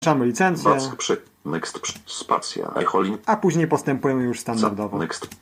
Zamieszczamy licencję, spacja, iHolink, a później postępujemy już standardowo.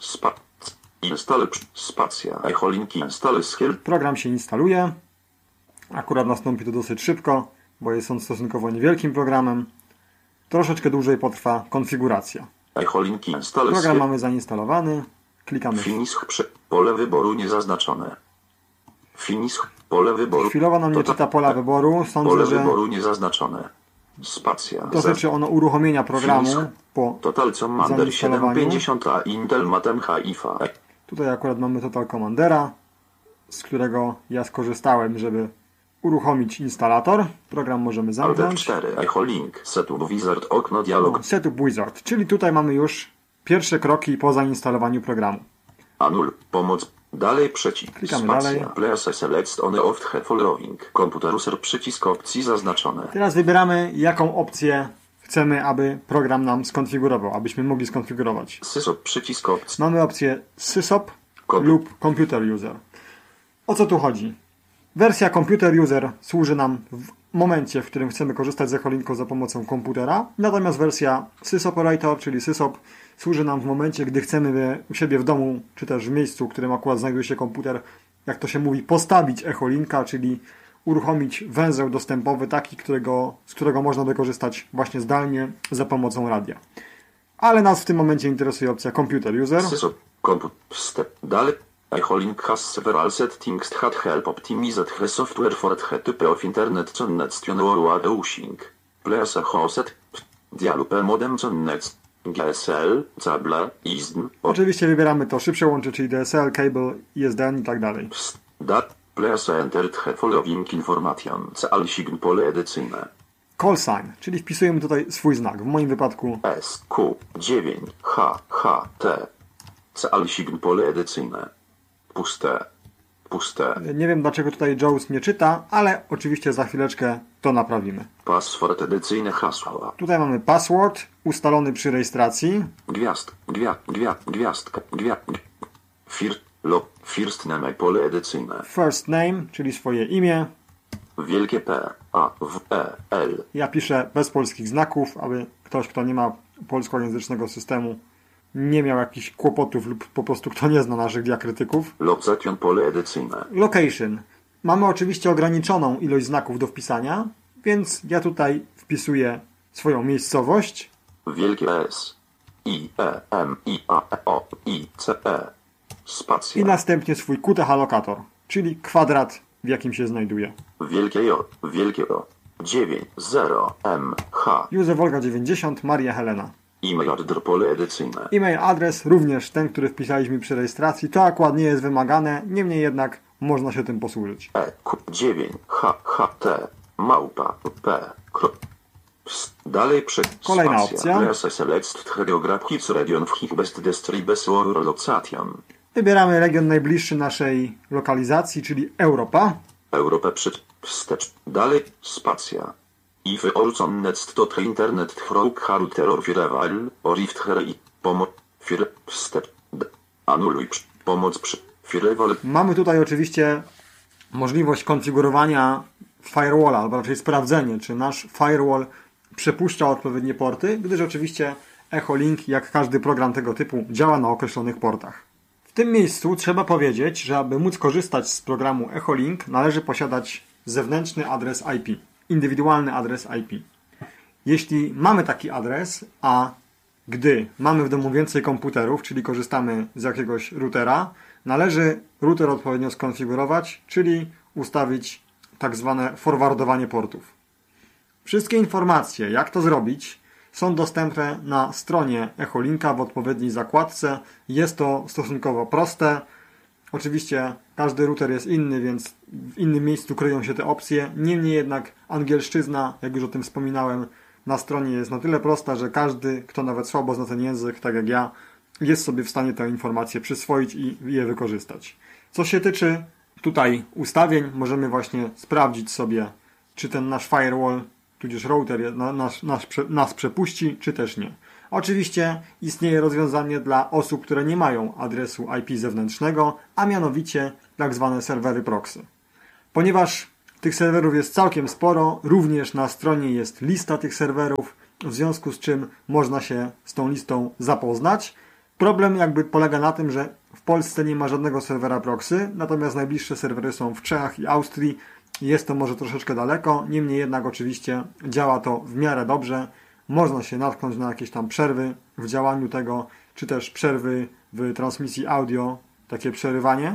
Spacja, iHolink, install skill. Program się instaluje. Akurat nastąpi to dosyć szybko, bo jest on stosunkowo niewielkim programem. Troszeczkę dłużej potrwa konfiguracja. iHolink, install Program skill. mamy zainstalowany. Klikamy. Finish, pole wyboru niezaznaczone. Finish, pole wyboru. Chwilowo nam nie czyta pola wyboru. Sądzę, Pole że wyboru niezaznaczone. Spacja. dotyczy ono uruchomienia programu po Total Commander zainstalowaniu. 750 Intel Matem HIFA. Tutaj akurat mamy Total Commandera, z którego ja skorzystałem, żeby uruchomić instalator. Program możemy Alt zamknąć. 4 iHolink. Setup Wizard okno dialog. Setup Wizard, czyli tutaj mamy już pierwsze kroki po zainstalowaniu programu. Anul. Pomoc. Dalej przycisk. Klikamy Spacja. dalej. Place select on off the following. Komputer user przycisk opcji zaznaczone. Teraz wybieramy, jaką opcję chcemy, aby program nam skonfigurował, abyśmy mogli skonfigurować. Sysop przycisk opcji. Mamy opcję sysop lub computer user. O co tu chodzi? Wersja computer user służy nam w momencie, w którym chcemy korzystać z iHolinku za pomocą komputera, natomiast wersja sysoperator, czyli sysop, służy nam w momencie, gdy chcemy u siebie w domu, czy też w miejscu, w którym akurat znajduje się komputer, jak to się mówi, postawić iHolinka, czyli uruchomić węzeł dostępowy taki, z którego można by korzystać właśnie zdalnie za pomocą radia. Ale nas w tym momencie interesuje opcja computer user. Sysop. Step. Dalej. iHolink has several settings that help optimize the software for the type of internet connection or using. Place a host. Dialog modem connection. GSL, cable, ISDN. Oczywiście wybieramy to szybsze łącze, czyli DSL, cable, ISDN i tak dalej. Place enter the following information. CL sign pole edycyjne. Call sign, czyli wpisujemy tutaj swój znak. W moim wypadku SQ9HHT. CL sign pole edycyjne. Puste. nie wiem, dlaczego tutaj JAWS nie czyta, ale oczywiście za chwileczkę to naprawimy. Password edycyjne hasła. Tutaj mamy password ustalony przy rejestracji. Gwiazdka. First name pole edycyjne. First name, czyli swoje imię. Wielkie P, A, W, E, L. Ja piszę bez polskich znaków, aby ktoś, kto nie ma polskojęzycznego systemu, nie miał jakichś kłopotów lub po prostu kto nie zna naszych diakrytyków. Location pole edycyjne. Location. Mamy oczywiście ograniczoną ilość znaków do wpisania, więc ja tutaj wpisuję swoją miejscowość. Wielkie S, I, E, M, I, A, E, O, I, C, E. Spacja. I następnie swój QTH lokator, czyli kwadrat, w jakim się znajduje. Wielkie O, 9, 0, M, H. Józef Wolga 90, Maria Helena. E-mail adres pole edycyjne. E-mail adres, również ten, który wpisaliśmy przy rejestracji. To akurat nie jest wymagane, niemniej jednak można się tym posłużyć. EQ9 HHT małpa P. Dalej Kolejna opcja. Wybieramy region najbliższy naszej lokalizacji, czyli Europa. Europę wstecz. Dalej spacja. If orconnect to the internet through router or firewall or if i pomoc wstecz. Anuluj pomoc przy firewall. Mamy tutaj oczywiście możliwość konfigurowania firewalla, albo raczej sprawdzenie, czy nasz firewall przepuszcza odpowiednie porty, gdyż oczywiście iHolink, jak każdy program tego typu, działa na określonych portach. W tym miejscu trzeba powiedzieć, że aby móc korzystać z programu iHolink, należy posiadać zewnętrzny adres IP, indywidualny adres IP. Jeśli mamy taki adres, a gdy mamy w domu więcej komputerów, czyli korzystamy z jakiegoś routera, należy router odpowiednio skonfigurować, czyli ustawić tak zwane forwardowanie portów. Wszystkie informacje, jak to zrobić, są dostępne na stronie iHolinka w odpowiedniej zakładce. Jest to stosunkowo proste. Oczywiście każdy router jest inny, więc w innym miejscu kryją się te opcje. Niemniej jednak angielszczyzna, jak już o tym wspominałem, na stronie jest na tyle prosta, że każdy, kto nawet słabo zna ten język, tak jak ja, jest sobie w stanie tę informację przyswoić i je wykorzystać. Co się tyczy tutaj ustawień, możemy właśnie sprawdzić sobie, czy ten nasz firewall, tudzież router nas przepuści, czy też nie. Oczywiście istnieje rozwiązanie dla osób, które nie mają adresu IP zewnętrznego, a mianowicie tak zwane serwery proxy. Ponieważ Tych serwerów jest całkiem sporo, również na stronie jest lista tych serwerów, w związku z czym można się z tą listą zapoznać. Problem jakby polega na tym, że w Polsce nie ma żadnego serwera proxy, natomiast najbliższe serwery są w Czechach i Austrii. Jest to może troszeczkę daleko, niemniej jednak oczywiście działa to w miarę dobrze. Można się natknąć na jakieś tam przerwy w działaniu tego, czy też przerwy w transmisji audio, takie przerywanie,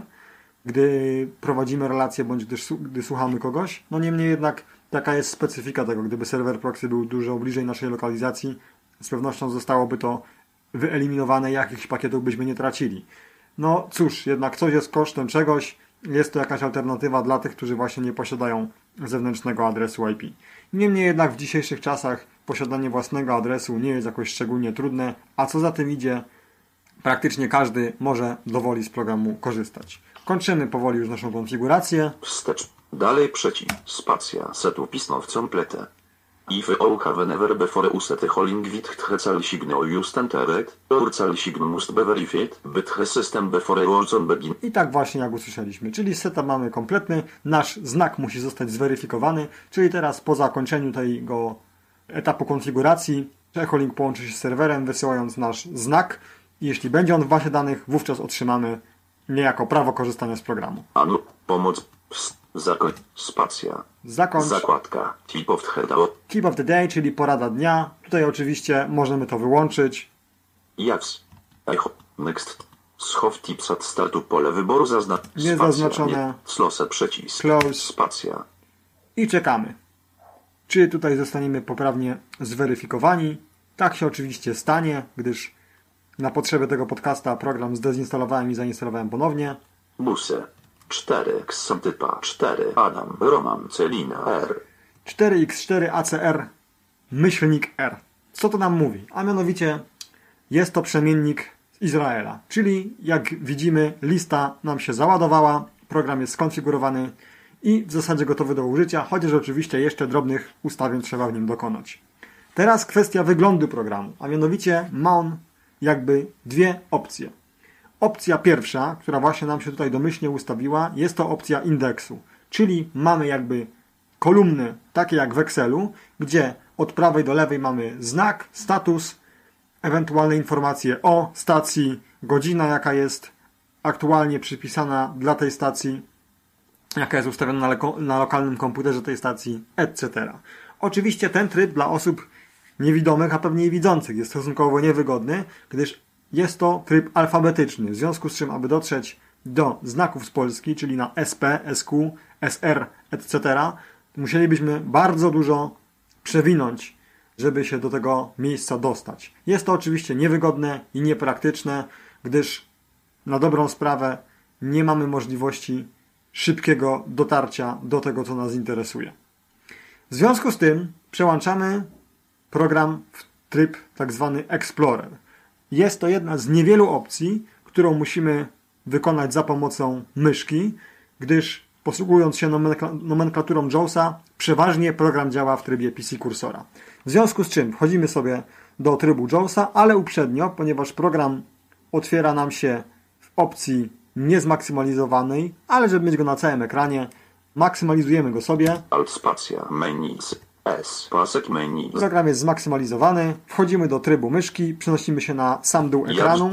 gdy prowadzimy relację bądź gdy słuchamy kogoś. No niemniej jednak taka jest specyfika tego. Gdyby serwer proxy był dużo bliżej naszej lokalizacji, z pewnością zostałoby to wyeliminowane, jakichś pakietów byśmy nie tracili. No cóż, jednak coś jest kosztem czegoś. Jest to jakaś alternatywa dla tych, którzy właśnie nie posiadają zewnętrznego adresu IP. Niemniej jednak w dzisiejszych czasach posiadanie własnego adresu nie jest jakoś szczególnie trudne, a co za tym idzie, praktycznie każdy może dowoli z programu korzystać. Kończymy powoli już naszą konfigurację. Wstecz. Dalej przeciw. Spacja. Setu pisnąw complete. If all have never before used a calling with the signal used entered, or signal must be verified, but the system before words on begin. I tak właśnie jak usłyszeliśmy, czyli setup mamy kompletny, nasz znak musi zostać zweryfikowany, czyli teraz po zakończeniu tego etapu konfiguracji Echolink połączy się z serwerem, wysyłając nasz znak i jeśli będzie on w bazie danych, wówczas otrzymamy niejako prawo korzystania z programu. Anu. Pomoc. Zakończ. Spacja. Zakończ. Zakładka. Tip of the head. Tip of the day, czyli porada dnia. Tutaj oczywiście możemy to wyłączyć. Yes. Next. Schow tips at startu pole wyboru Niezaznaczone. Slose przycisk. Close. Spacja. I czekamy. Czy tutaj zostaniemy poprawnie zweryfikowani? Tak się oczywiście stanie, gdyż na potrzeby tego podcasta program zdezinstalowałem i zainstalowałem ponownie. Busy. 4 Xantypa 4 Adam Roman Celina R 4x4 ACR myślnik R. Co to nam mówi? A mianowicie jest to przemiennik z Izraela. Czyli jak widzimy, lista nam się załadowała, program jest skonfigurowany i w zasadzie gotowy do użycia, chociaż oczywiście jeszcze drobnych ustawień trzeba w nim dokonać. Teraz kwestia wyglądu programu, a mianowicie ma on jakby dwie opcje. Opcja pierwsza, która właśnie nam się tutaj domyślnie ustawiła, jest to opcja indeksu, czyli mamy jakby kolumny, takie jak w Excelu, gdzie od prawej do lewej mamy znak, status, ewentualne informacje o stacji, godzina jaka jest aktualnie przypisana dla tej stacji, jaka jest ustawiona na lokalnym komputerze tej stacji, etc. Oczywiście ten tryb dla osób niewidomych, a pewnie i widzących jest stosunkowo niewygodny, gdyż jest to tryb alfabetyczny, w związku z czym, aby dotrzeć do znaków z Polski, czyli na SP, SQ, SR, etc., musielibyśmy bardzo dużo przewinąć, żeby się do tego miejsca dostać. Jest to oczywiście niewygodne i niepraktyczne, gdyż na dobrą sprawę nie mamy możliwości szybkiego dotarcia do tego, co nas interesuje. W związku z tym przełączamy program w tryb tak zwany Explorer. Jest to jedna z niewielu opcji, którą musimy wykonać za pomocą myszki, gdyż posługując się nomenklaturą JAWSa, przeważnie program działa w trybie PC kursora. W związku z czym wchodzimy sobie do trybu JAWSa, ale uprzednio, ponieważ program otwiera nam się w opcji niezmaksymalizowanej, ale żeby mieć go na całym ekranie, maksymalizujemy go sobie. Alt spacja menus S pasek menu. Program jest zmaksymalizowany, wchodzimy do trybu myszki, przenosimy się na sam dół ekranu.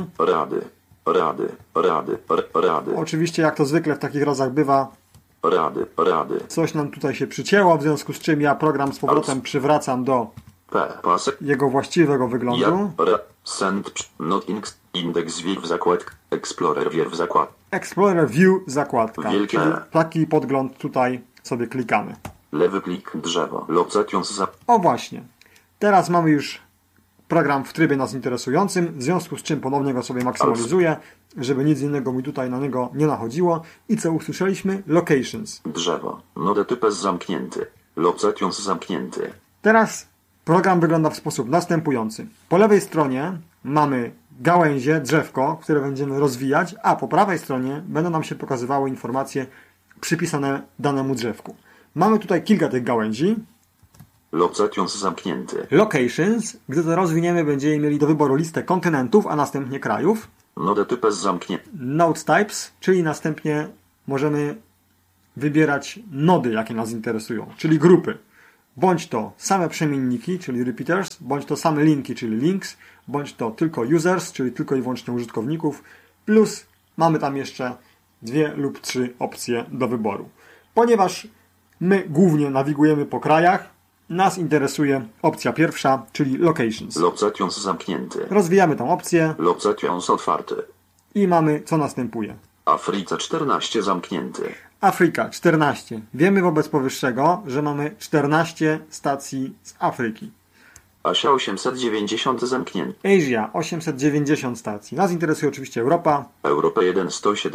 Rady. Oczywiście jak to zwykle w takich razach bywa, Rady. coś nam tutaj się przycięło, w związku z czym ja program z powrotem przywracam do pasek jego właściwego wyglądu. Send not index view zakładka Explorer view zakładka. Explorer View zakładka. Wielkie. Czyli taki podgląd tutaj sobie klikamy. Lewy klik drzewo. Locationsza. O właśnie. Teraz mamy już program w trybie nas interesującym, w związku z czym ponownie go sobie maksymalizuję, żeby nic innego mi tutaj na niego nie nachodziło. I co usłyszeliśmy? Locations. Drzewo. Node types zamknięty. Locations zamknięty. Teraz program wygląda w sposób następujący. Po lewej stronie mamy gałęzie, drzewko, które będziemy rozwijać, a po prawej stronie będą nam się pokazywały informacje przypisane danemu drzewku. Mamy tutaj kilka tych gałęzi. Locations zamknięty. Locations. Gdy to rozwiniemy, będziemy mieli do wyboru listę kontynentów, a następnie krajów. Node types zamknięty. Node types, czyli następnie możemy wybierać nody, jakie nas interesują, czyli grupy. Bądź to same przemienniki, czyli repeaters, bądź to same linki, czyli links, bądź to tylko users, czyli tylko i wyłącznie użytkowników, plus mamy tam jeszcze 2 lub 3 opcje do wyboru. Ponieważ my głównie nawigujemy po krajach, nas interesuje opcja pierwsza, czyli locations. Locations zamknięty. Rozwijamy tą opcję Locations otwarty. i mamy, co następuje. Afryka 14 zamknięty. Afryka 14. Wiemy wobec powyższego, że mamy 14 stacji z Afryki. Asia 890 zamknięty. Asia 890 stacji. Nas interesuje oczywiście Europa. Europa 1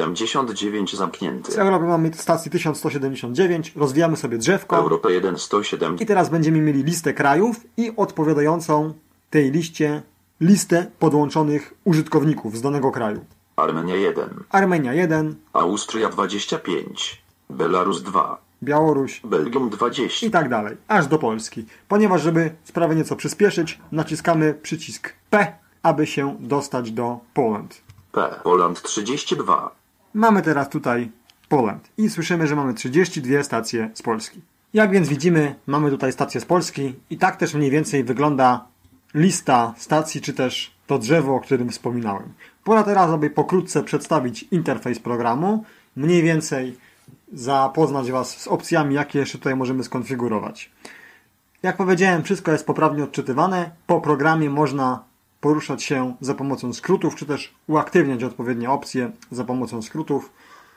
179 Z zamknięty. Europy mamy stacji 1179. Rozwijamy sobie drzewko. Europa 1 107. I teraz będziemy mieli listę krajów i odpowiadającą tej liście listę podłączonych użytkowników z danego kraju. Armenia 1. Armenia 1, Austria 25. Belarus 2. Białoruś Belgium 20. i tak dalej, aż do Polski. Ponieważ, żeby sprawę nieco przyspieszyć, naciskamy przycisk P, aby się dostać do Poland. P. Poland 32. Mamy teraz tutaj Poland i słyszymy, że mamy 32 stacje z Polski. Jak więc widzimy, mamy tutaj stacje z Polski i tak też mniej więcej wygląda lista stacji, czy też to drzewo, o którym wspominałem. Pora teraz, aby pokrótce przedstawić interfejs programu, mniej więcej zapoznać Was z opcjami, jakie jeszcze tutaj możemy skonfigurować. Jak powiedziałem, wszystko jest poprawnie odczytywane. Po programie można poruszać się za pomocą skrótów, czy też uaktywniać odpowiednie opcje za pomocą skrótów,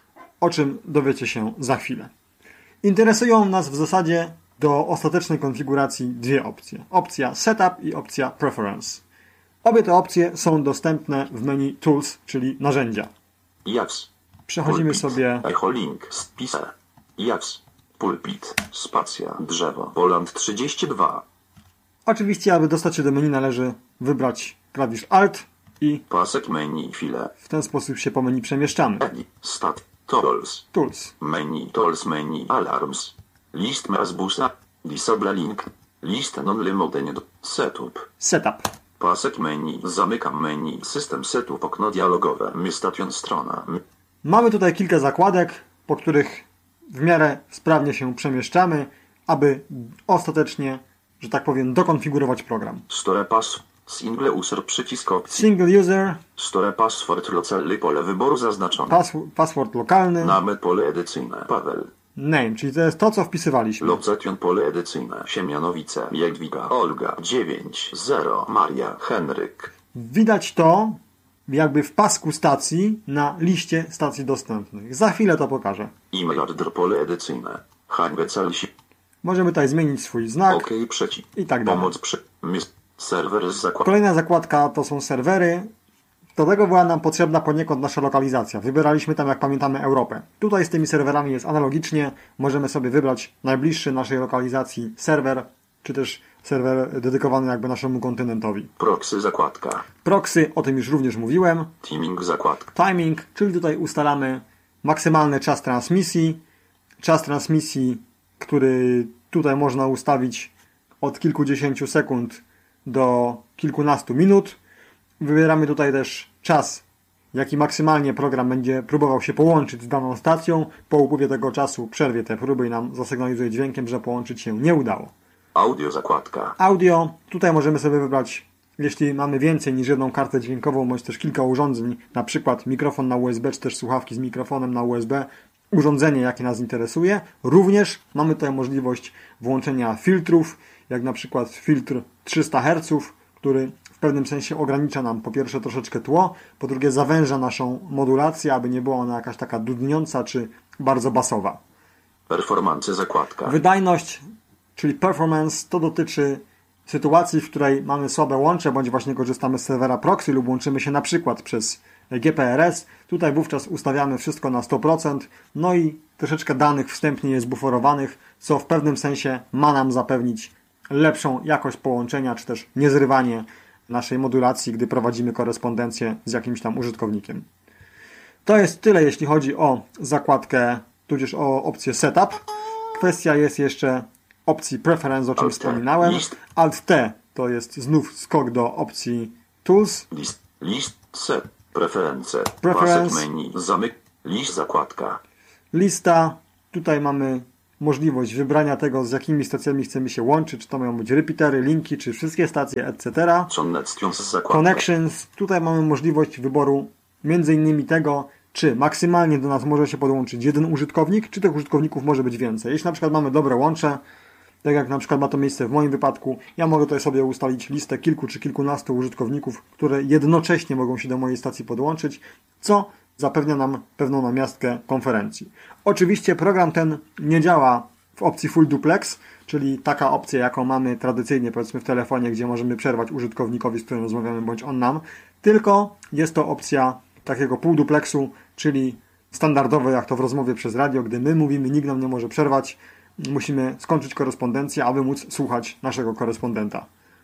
o czym dowiecie się za chwilę. Interesują nas w zasadzie do ostatecznej konfiguracji 2 opcje. Opcja Setup i opcja Preference. Obie te opcje są dostępne w menu Tools, czyli narzędzia. Jaws. Przechodzimy Pulpit. sobie Echo Link. Spise. Jaws. Pulpit. Spacja. Drzewo. Poland 32. Oczywiście, aby dostać się do menu, należy wybrać klawisz Alt i Pasek menu file. w ten sposób się po menu przemieszczamy. Edi. Stat. Tools. Tools. Menu. Tools menu. Alarms. List Masbusa. Disable link. List non-limited. Setup. Setup. Pasek menu. Zamykam menu. System setup. Okno dialogowe. Mystation strona. Mamy tutaj kilka zakładek, po których w miarę sprawnie się przemieszczamy, aby ostatecznie, że tak powiem, dokonfigurować program. Store pass. Single user przycisk opcji. Single user, Store password lokalny pole wyboru zaznaczone. password lokalny, Name pole edycyjne. Paweł. name, czyli to jest to, co wpisywaliśmy. Location pole edycyjne. Siemianowice. Jadwiga. Olga. 9. 0. Maria. Henryk. Widać to jakby w pasku stacji na liście stacji dostępnych. Za chwilę to pokażę. E-mail adres pole edycyjne. Hangecelsi. Możemy tutaj zmienić swój znak OK przeciw. i tak dalej. Pomoc przy. Serwer z zakładu. Kolejna zakładka to są serwery. Do tego była nam potrzebna poniekąd nasza lokalizacja. Wybieraliśmy tam, jak pamiętamy, Europę. Tutaj z tymi serwerami jest analogicznie. Możemy sobie wybrać najbliższy naszej lokalizacji serwer, czy też serwer dedykowany jakby naszemu kontynentowi. Proxy zakładka. Proxy, o tym już również mówiłem. Teaming zakładka. Timing, czyli tutaj ustalamy maksymalny czas transmisji. Czas transmisji, który tutaj można ustawić od kilkudziesięciu sekund do kilkunastu minut. Wybieramy tutaj też czas, jaki maksymalnie program będzie próbował się połączyć z daną stacją. Po upływie tego czasu przerwie te próby i nam zasygnalizuje dźwiękiem, że połączyć się nie udało. Audio zakładka. Audio, tutaj możemy sobie wybrać, jeśli mamy więcej niż jedną kartę dźwiękową, bądź też kilka urządzeń, na przykład mikrofon na USB, czy też słuchawki z mikrofonem na USB, urządzenie, jakie nas interesuje. Również mamy tutaj możliwość włączenia filtrów, jak na przykład filtr 300 Hz, który w pewnym sensie ogranicza nam po pierwsze troszeczkę tło, po drugie zawęża naszą modulację, aby nie była ona jakaś taka dudniąca czy bardzo basowa. Performance zakładka. Wydajność, czyli performance, to dotyczy sytuacji, w której mamy słabe łącze, bądź właśnie korzystamy z serwera proxy lub łączymy się na przykład przez GPRS. Tutaj wówczas ustawiamy wszystko na 100%, no i troszeczkę danych wstępnie jest buforowanych, co w pewnym sensie ma nam zapewnić lepszą jakość połączenia, czy też niezrywanie naszej modulacji, gdy prowadzimy korespondencję z jakimś tam użytkownikiem. To jest tyle, jeśli chodzi o zakładkę, tudzież o opcję Setup. Kwestia jest jeszcze opcji Preference, o czym wspominałem. Alt-T to jest znów skok do opcji Tools. List set. Preference. Preference. Pasek menu. Zamyk. List zakładka. Lista, Tutaj mamy możliwość wybrania tego, z jakimi stacjami chcemy się łączyć, czy to mają być repeatery, linki, czy wszystkie stacje, etc. Connections. Tutaj mamy możliwość wyboru między innymi tego, czy maksymalnie do nas może się podłączyć jeden użytkownik, czy tych użytkowników może być więcej. Jeśli na przykład mamy dobre łącze, tak jak na przykład ma to miejsce w moim wypadku, ja mogę tutaj sobie ustalić listę kilku czy kilkunastu użytkowników, które jednocześnie mogą się do mojej stacji podłączyć, co zapewnia nam pewną namiastkę konferencji. Oczywiście program ten nie działa w opcji Full Duplex, czyli taka opcja, jaką mamy tradycyjnie powiedzmy w telefonie, gdzie możemy przerwać użytkownikowi, z którym rozmawiamy, bądź on nam, tylko jest to opcja takiego półdupleksu, czyli standardowe jak to w rozmowie przez radio, gdy my mówimy, nikt nam nie może przerwać, musimy skończyć korespondencję, aby móc słuchać naszego korespondenta.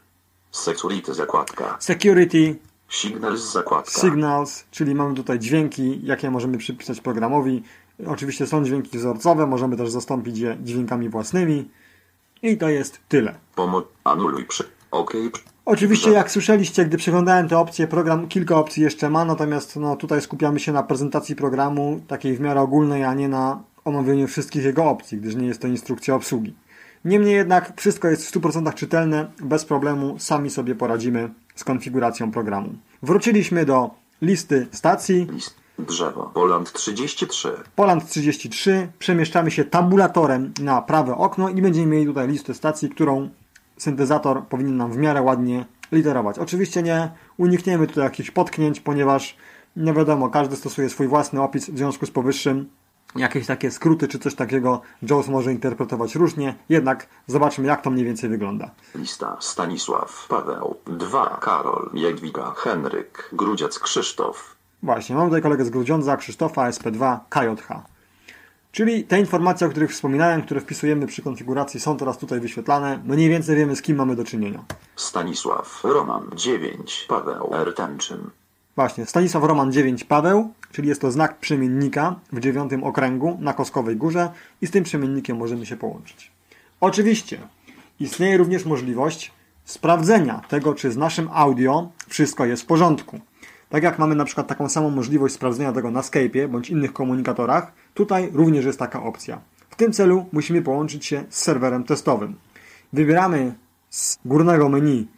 Security zakładka. Security. Signals zakładka. Signals, czyli mamy tutaj dźwięki, jakie możemy przypisać programowi. Oczywiście są dźwięki wzorcowe, możemy też zastąpić je dźwiękami własnymi. I to jest tyle. Anuluj OK. Oczywiście jak słyszeliście, gdy przeglądałem te opcje, program kilka opcji jeszcze ma, natomiast tutaj skupiamy się na prezentacji programu, takiej w miarę ogólnej, a nie na omówieniu wszystkich jego opcji, gdyż nie jest to instrukcja obsługi. Niemniej jednak wszystko jest w 100% czytelne, bez problemu, sami sobie poradzimy z konfiguracją programu. Wróciliśmy do listy stacji. Drzewo. Poland 33. Poland 33. Przemieszczamy się tabulatorem na prawe okno i będziemy mieli tutaj listę stacji, którą syntezator powinien nam w miarę ładnie literować. Oczywiście nie unikniemy tutaj jakichś potknięć, ponieważ nie wiadomo, każdy stosuje swój własny opis w związku z powyższym. Jakieś takie skróty czy coś takiego JAWS może interpretować różnie, jednak zobaczmy jak to mniej więcej wygląda. Lista Stanisław, Paweł, 2, Karol, Jadwiga, Henryk, Grudziac, Krzysztof. Właśnie, mam tutaj kolegę z Grudziądza, Krzysztofa, SP2, KJH. Czyli te informacje, o których wspominałem, które wpisujemy przy konfiguracji, są teraz tutaj wyświetlane. Mniej więcej wiemy, z kim mamy do czynienia. Stanisław, Roman, 9, Paweł, Rtęczyn. Właśnie, Stanisław Roman 9 Paweł, czyli jest to znak przemiennika w 9 okręgu na Kostkowej Górze i z tym przemiennikiem możemy się połączyć. Oczywiście istnieje również możliwość sprawdzenia tego, czy z naszym audio wszystko jest w porządku. Tak jak mamy na przykład taką samą możliwość sprawdzenia tego na Skype'ie bądź innych komunikatorach, tutaj również jest taka opcja. W tym celu musimy połączyć się z serwerem testowym. Wybieramy z górnego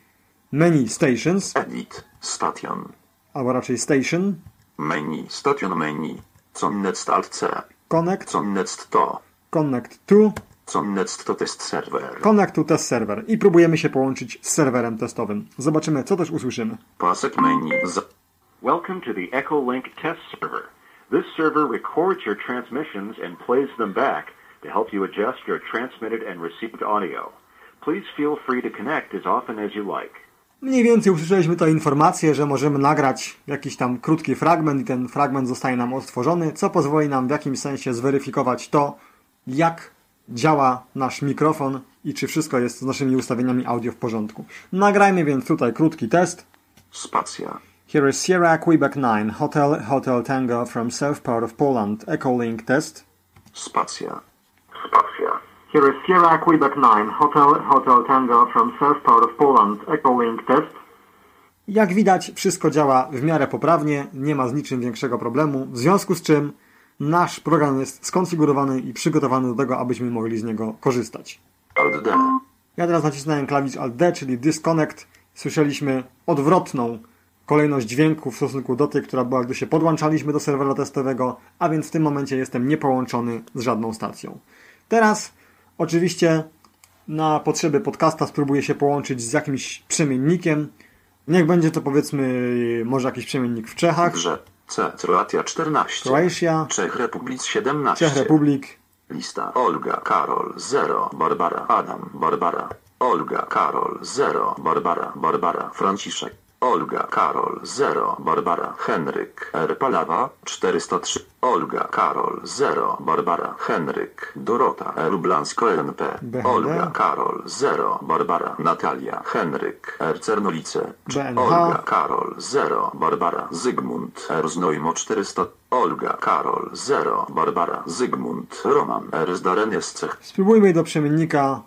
menu Stations, Edit, Station. albo raczej Station, Menu, Station menu. Connect Alt C. Connect, Connect to. Connect to, Connect to test server. Connect to Test Server i próbujemy się połączyć z serwerem testowym. Zobaczymy, co też usłyszymy. Pasek menu. Welcome to the Echolink test server. This server records your transmissions and plays them back to help you adjust your transmitted and received audio. Please feel free to connect as often as you like. Mniej więcej usłyszeliśmy tę informację, że możemy nagrać jakiś tam krótki fragment i ten fragment zostaje nam odtworzony, co pozwoli nam w jakimś sensie zweryfikować to, jak działa nasz mikrofon i czy wszystko jest z naszymi ustawieniami audio w porządku. Nagrajmy więc tutaj krótki test. Spacja. Here is Sierra Quebec 9, Hotel Tango from South part of Poland, Echolink test. Spacja. Spacja. Here is Sierra Quebec 9, Hotel Tango from South part of Poland, Echolink test. Jak widać, wszystko działa w miarę poprawnie, nie ma z niczym większego problemu, w związku z czym nasz program jest skonfigurowany i przygotowany do tego, abyśmy mogli z niego korzystać. Alt D. Ja teraz nacisnąłem klawisz Alt D, czyli Disconnect. Słyszeliśmy odwrotną kolejność dźwięków w stosunku do tej, która była, gdy się podłączaliśmy do serwera testowego, a więc w tym momencie jestem niepołączony z żadną stacją. Teraz oczywiście na potrzeby podcasta spróbuję się połączyć z jakimś przemiennikiem. Niech będzie to powiedzmy może jakiś przemiennik w Czechach. Grze. C. Croatia 14. Croatia. Czech Republic 17. Czech Republik. Lista. Olga, Karol, 0. Barbara, Adam, Barbara. Olga, Karol, 0. Barbara, Barbara. Franciszek. Olga, Karol, 0. Barbara, Henryk. R. Palawa, 403. Olga, Karol, 0. Barbara, Henryk. Dorota, R. Blansko, NP. BHD. Olga, Karol, 0. Barbara, Natalia, Henryk. R. Cernolice. BNH. Olga, Karol, 0. Barbara, Zygmunt. R. Znojmo, 400. Olga, Karol, 0. Barbara, Zygmunt. Roman, R. Zdareniescech. Spróbujmy do przemiennika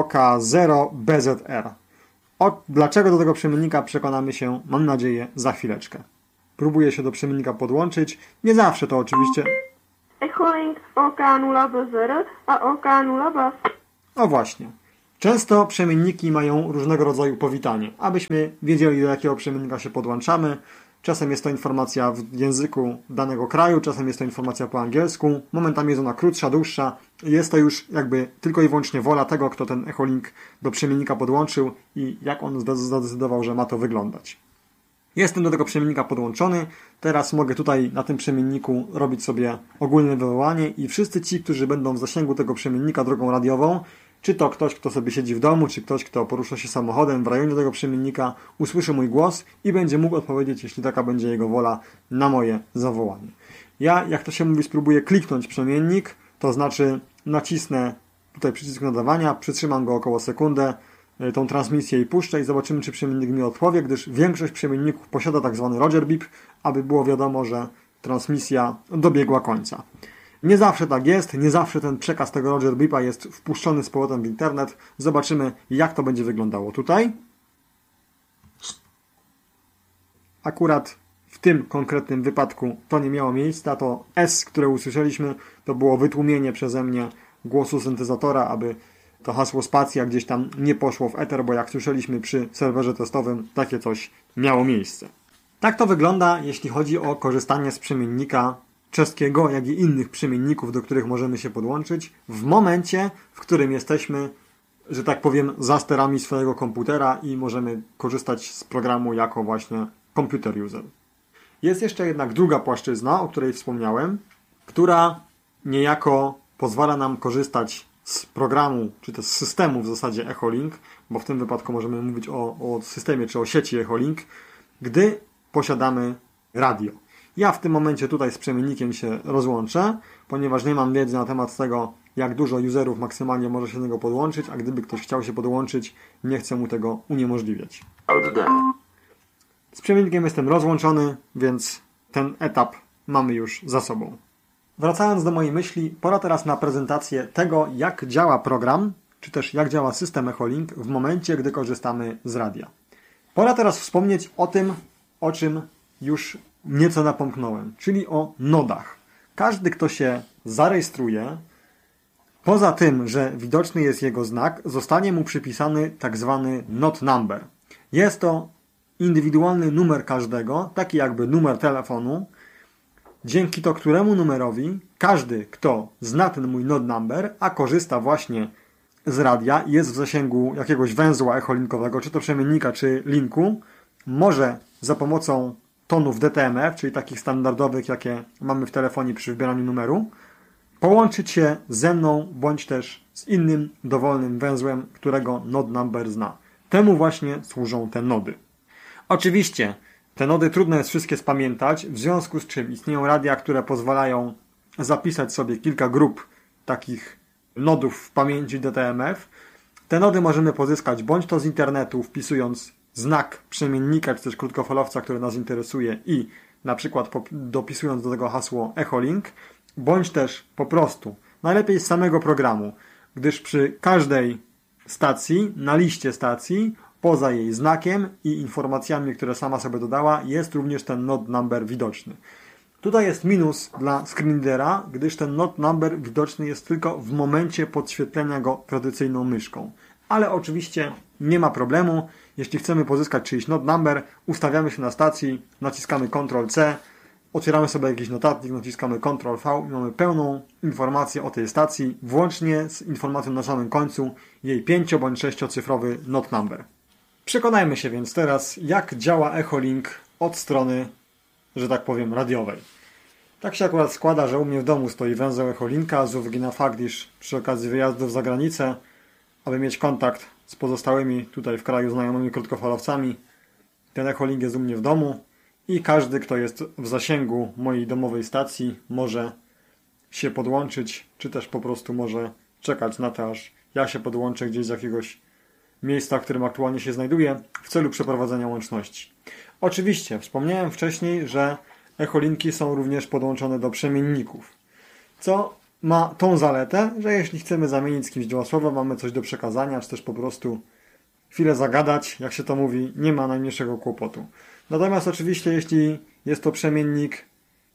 OK0BZR. Dlaczego do tego przemiennika przekonamy się, mam nadzieję, za chwileczkę. Próbuję się do przemiennika podłączyć. Nie zawsze to oczywiście... Echolink OK0BZR a OK0B. O właśnie. Często przemienniki mają różnego rodzaju powitanie. Abyśmy wiedzieli, do jakiego przemiennika się podłączamy. Czasem jest to informacja w języku danego kraju, czasem jest to informacja po angielsku. Momentami jest ona krótsza, dłuższa. Jest to już jakby tylko i wyłącznie wola tego, kto ten Echolink do przemiennika podłączył i jak on zadecydował, że ma to wyglądać. Jestem do tego przemiennika podłączony. Teraz mogę tutaj na tym przemienniku robić sobie ogólne wywołanie i wszyscy ci, którzy będą w zasięgu tego przemiennika drogą radiową, czy to ktoś, kto sobie siedzi w domu, czy ktoś, kto porusza się samochodem w rejonie tego przemiennika, usłyszy mój głos i będzie mógł odpowiedzieć, jeśli taka będzie jego wola, na moje zawołanie. Ja, jak to się mówi, spróbuję kliknąć przemiennik, to znaczy nacisnę tutaj przycisk nadawania, przytrzymam go około sekundę, tą transmisję i puszczę i zobaczymy, czy przemiennik mi odpowie, gdyż większość przemienników posiada tak zwany Roger Beep, aby było wiadomo, że transmisja dobiegła końca. Nie zawsze tak jest, nie zawsze ten przekaz tego Roger Beepa jest wpuszczony z powrotem w internet. Zobaczymy, jak to będzie wyglądało tutaj. Akurat w tym konkretnym wypadku to nie miało miejsca. To S, które usłyszeliśmy, to było wytłumienie przeze mnie głosu syntezatora, aby to hasło spacja gdzieś tam nie poszło w eter, bo jak słyszeliśmy przy serwerze testowym, takie coś miało miejsce. Tak to wygląda, jeśli chodzi o korzystanie z przemiennika czeskiego, jak i innych przemienników, do których możemy się podłączyć w momencie, w którym jesteśmy, że tak powiem, za sterami swojego komputera i możemy korzystać z programu jako właśnie computer user. Jest jeszcze jednak druga płaszczyzna, o której wspomniałem, która niejako pozwala nam korzystać z programu, czy też z systemu w zasadzie Echolink, bo w tym wypadku możemy mówić o systemie, czy o sieci Echolink, gdy posiadamy radio. Ja w tym momencie tutaj z przemiennikiem się rozłączę, ponieważ nie mam wiedzy na temat tego, jak dużo userów maksymalnie może się do niego podłączyć, a gdyby ktoś chciał się podłączyć, nie chcę mu tego uniemożliwiać. Alt D. Z przemiennikiem jestem rozłączony, więc ten etap mamy już za sobą. Wracając do mojej myśli, pora teraz na prezentację tego, jak działa program, czy też jak działa system Echolink w momencie, gdy korzystamy z radia. Pora teraz wspomnieć o tym, o czym już nieco napomknąłem, czyli o nodach. Każdy, kto się zarejestruje, poza tym, że widoczny jest jego znak, zostanie mu przypisany tak zwany node number. Jest to indywidualny numer każdego, taki jakby numer telefonu, dzięki to któremu numerowi każdy, kto zna ten mój node number, a korzysta właśnie z radia, jest w zasięgu jakiegoś węzła echolinkowego, czy to przemiennika, czy linku, może za pomocą tonów DTMF, czyli takich standardowych, jakie mamy w telefonie przy wybieraniu numeru, połączyć się ze mną, bądź też z innym dowolnym węzłem, którego node number zna. Temu właśnie służą te nody. Oczywiście te nody trudno jest wszystkie spamiętać, w związku z czym istnieją radia, które pozwalają zapisać sobie kilka grup takich nodów w pamięci DTMF. Te nody możemy pozyskać bądź to z internetu, wpisując znak przemiennika, czy też krótkofalowca, który nas interesuje i na przykład dopisując do tego hasło Echolink, bądź też po prostu, najlepiej z samego programu, gdyż przy każdej stacji, na liście stacji, poza jej znakiem i informacjami, które sama sobie dodała, jest również ten node number widoczny. Tutaj jest minus dla screenreadera, gdyż ten node number widoczny jest tylko w momencie podświetlenia go tradycyjną myszką. Ale oczywiście nie ma problemu. Jeśli chcemy pozyskać czyjś node number, ustawiamy się na stacji, naciskamy Ctrl+C, otwieramy sobie jakiś notatnik, naciskamy Ctrl+V i mamy pełną informację o tej stacji, włącznie z informacją na samym końcu jej 5- bądź 6-cyfrowy node number. Przekonajmy się więc teraz, jak działa Echolink od strony, że tak powiem, radiowej. Tak się akurat składa, że u mnie w domu stoi węzeł Echolinka z uwagi na fakt, iż przy okazji wyjazdów za granicę, aby mieć kontakt z pozostałymi tutaj w kraju znajomymi krótkofalowcami, ten Echolink jest u mnie w domu i każdy, kto jest w zasięgu mojej domowej stacji, może się podłączyć, czy też po prostu może czekać na to, aż ja się podłączę gdzieś z jakiegoś miejsca, w którym aktualnie się znajduję, w celu przeprowadzenia łączności. Oczywiście, wspomniałem wcześniej, że Echolinki są również podłączone do przemienników, co ma tą zaletę, że jeśli chcemy zamienić z kimś dwa słowa, mamy coś do przekazania, czy też po prostu chwilę zagadać, jak się to mówi, nie ma najmniejszego kłopotu. Natomiast oczywiście, jeśli jest to przemiennik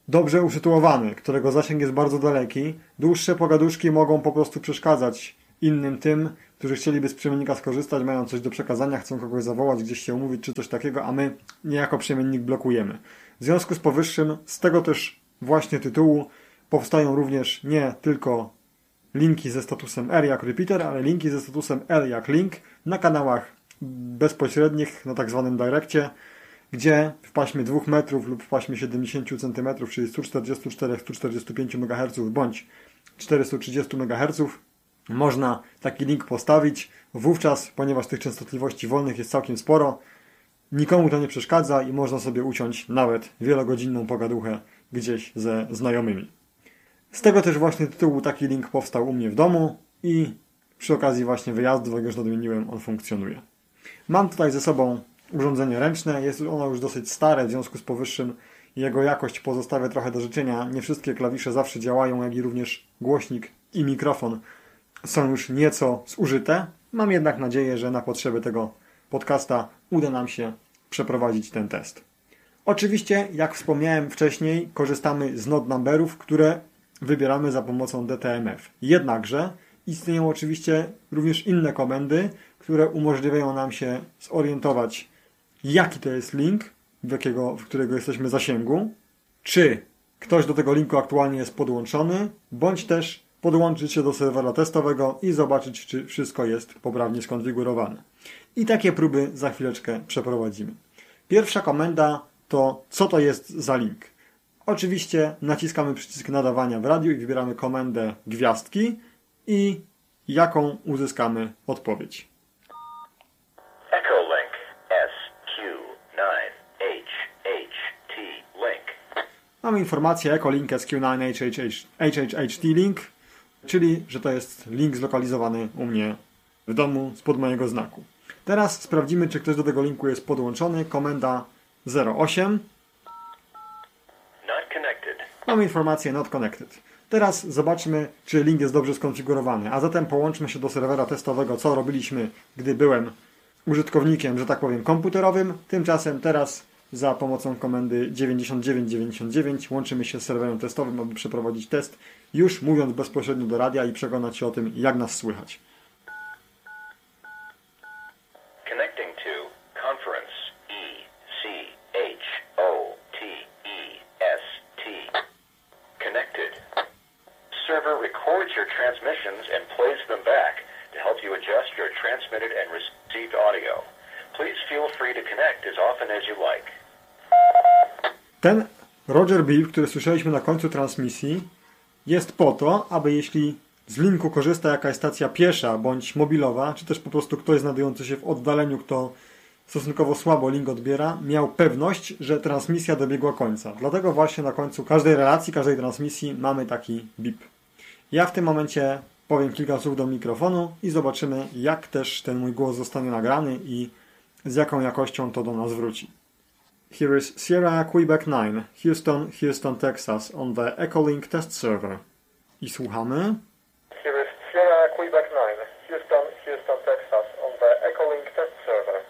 dobrze usytuowany, którego zasięg jest bardzo daleki, dłuższe pogaduszki mogą po prostu przeszkadzać innym tym, którzy chcieliby z przemiennika skorzystać, mają coś do przekazania, chcą kogoś zawołać, gdzieś się umówić czy coś takiego, a my niejako przemiennik blokujemy. W związku z powyższym, z tego też właśnie tytułu powstają również nie tylko linki ze statusem R jak repeater, ale linki ze statusem L jak link na kanałach bezpośrednich, na tak zwanym direccie, gdzie w paśmie 2 metrów lub w paśmie 70 cm, czyli 144-145 MHz bądź 430 MHz można taki link postawić. Wówczas, ponieważ tych częstotliwości wolnych jest całkiem sporo, nikomu to nie przeszkadza i można sobie uciąć nawet wielogodzinną pogaduchę gdzieś ze znajomymi. Z tego też właśnie tytułu taki link powstał u mnie w domu i przy okazji właśnie wyjazdu, jak już nadmieniłem, on funkcjonuje. Mam tutaj ze sobą urządzenie ręczne, jest ono już dosyć stare, w związku z powyższym jego jakość pozostawia trochę do życzenia. Nie wszystkie klawisze zawsze działają, jak i również głośnik i mikrofon są już nieco zużyte. Mam jednak nadzieję, że na potrzeby tego podcasta uda nam się przeprowadzić ten test. Oczywiście, jak wspomniałem wcześniej, korzystamy z node numberów, które wybieramy za pomocą DTMF. Jednakże istnieją oczywiście również inne komendy, które umożliwiają nam się zorientować, jaki to jest link, w którego jesteśmy zasięgu, czy ktoś do tego linku aktualnie jest podłączony, bądź też podłączyć się do serwera testowego i zobaczyć, czy wszystko jest poprawnie skonfigurowane. I takie próby za chwileczkę przeprowadzimy. Pierwsza komenda to co to jest za link. Oczywiście naciskamy przycisk nadawania w radiu i wybieramy komendę gwiazdki i jaką uzyskamy odpowiedź. Echolink SQ9HHT link. Mamy informację Echolink SQ9HHT link, czyli że to jest link zlokalizowany u mnie w domu spod mojego znaku. Teraz sprawdzimy, czy ktoś do tego linku jest podłączony. Komenda 08. Not connected. Mamy informację not connected. Teraz zobaczmy, czy link jest dobrze skonfigurowany. A zatem połączmy się do serwera testowego, co robiliśmy, gdy byłem użytkownikiem, że tak powiem, komputerowym. Tymczasem teraz za pomocą komendy 9999 łączymy się z serwerem testowym, aby przeprowadzić test, już mówiąc bezpośrednio do radia i przekonać się o tym, jak nas słychać. Connecting to conference ECHOTEST. Connected. Server records your transmissions and plays them back to help you adjust your transmitted and received audio. Please feel free to connect as often as you like. Ten Roger Beep, który słyszeliśmy na końcu transmisji, jest po to, aby jeśli z linku korzysta jakaś stacja piesza bądź mobilowa, czy też po prostu ktoś znajdujący się w oddaleniu, kto stosunkowo słabo link odbiera, miał pewność, że transmisja dobiegła końca. Dlatego właśnie na końcu każdej relacji, każdej transmisji mamy taki bip. Ja w tym momencie powiem kilka słów do mikrofonu i zobaczymy, jak też ten mój głos zostanie nagrany i z jaką jakością to do nas wróci. Here is Sierra Quebec 9, Houston, Texas on the Echolink test server. I słuchamy. Here is Sierra Quebec 9, Houston, Texas on the Echolink test server.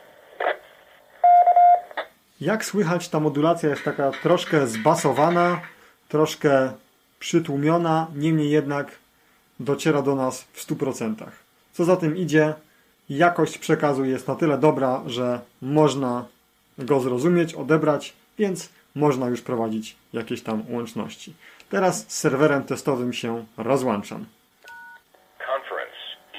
Jak słychać, ta modulacja jest taka troszkę zbasowana, troszkę przytłumiona, niemniej jednak dociera do nas w 100%. Co za tym idzie, jakość przekazu jest na tyle dobra, że można go zrozumieć, odebrać, więc można już prowadzić jakieś tam łączności. Teraz z serwerem testowym się rozłączam. Conference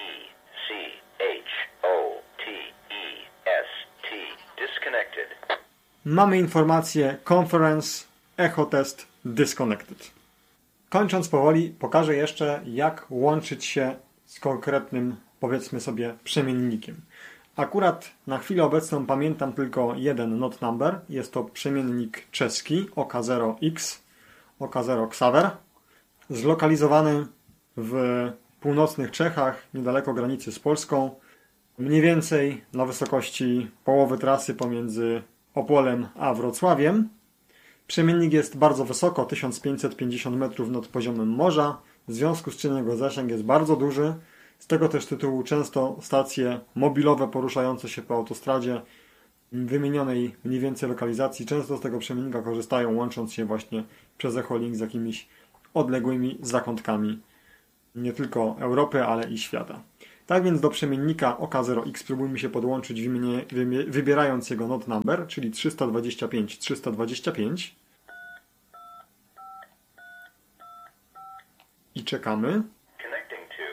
ECHOTEST disconnected. Mamy informację Conference Echo Test Disconnected. Kończąc powoli, pokażę jeszcze, jak łączyć się z konkretnym, powiedzmy sobie, przemiennikiem. Akurat na chwilę obecną pamiętam tylko jeden node number. Jest to przemiennik czeski OK0X, OK0 Xaver, zlokalizowany w północnych Czechach, niedaleko granicy z Polską, mniej więcej na wysokości połowy trasy pomiędzy Opolem a Wrocławiem. Przemiennik jest bardzo wysoko, 1550 metrów nad poziomem morza, w związku z czym jego zasięg jest bardzo duży. Z tego też tytułu często stacje mobilowe poruszające się po autostradzie wymienionej mniej więcej lokalizacji często z tego przemiennika korzystają, łącząc się właśnie przez Echolink z jakimiś odległymi zakątkami nie tylko Europy, ale i świata. Tak więc do przemiennika OK0X spróbujmy się podłączyć wybierając jego node number, czyli 325 i czekamy. Connecting to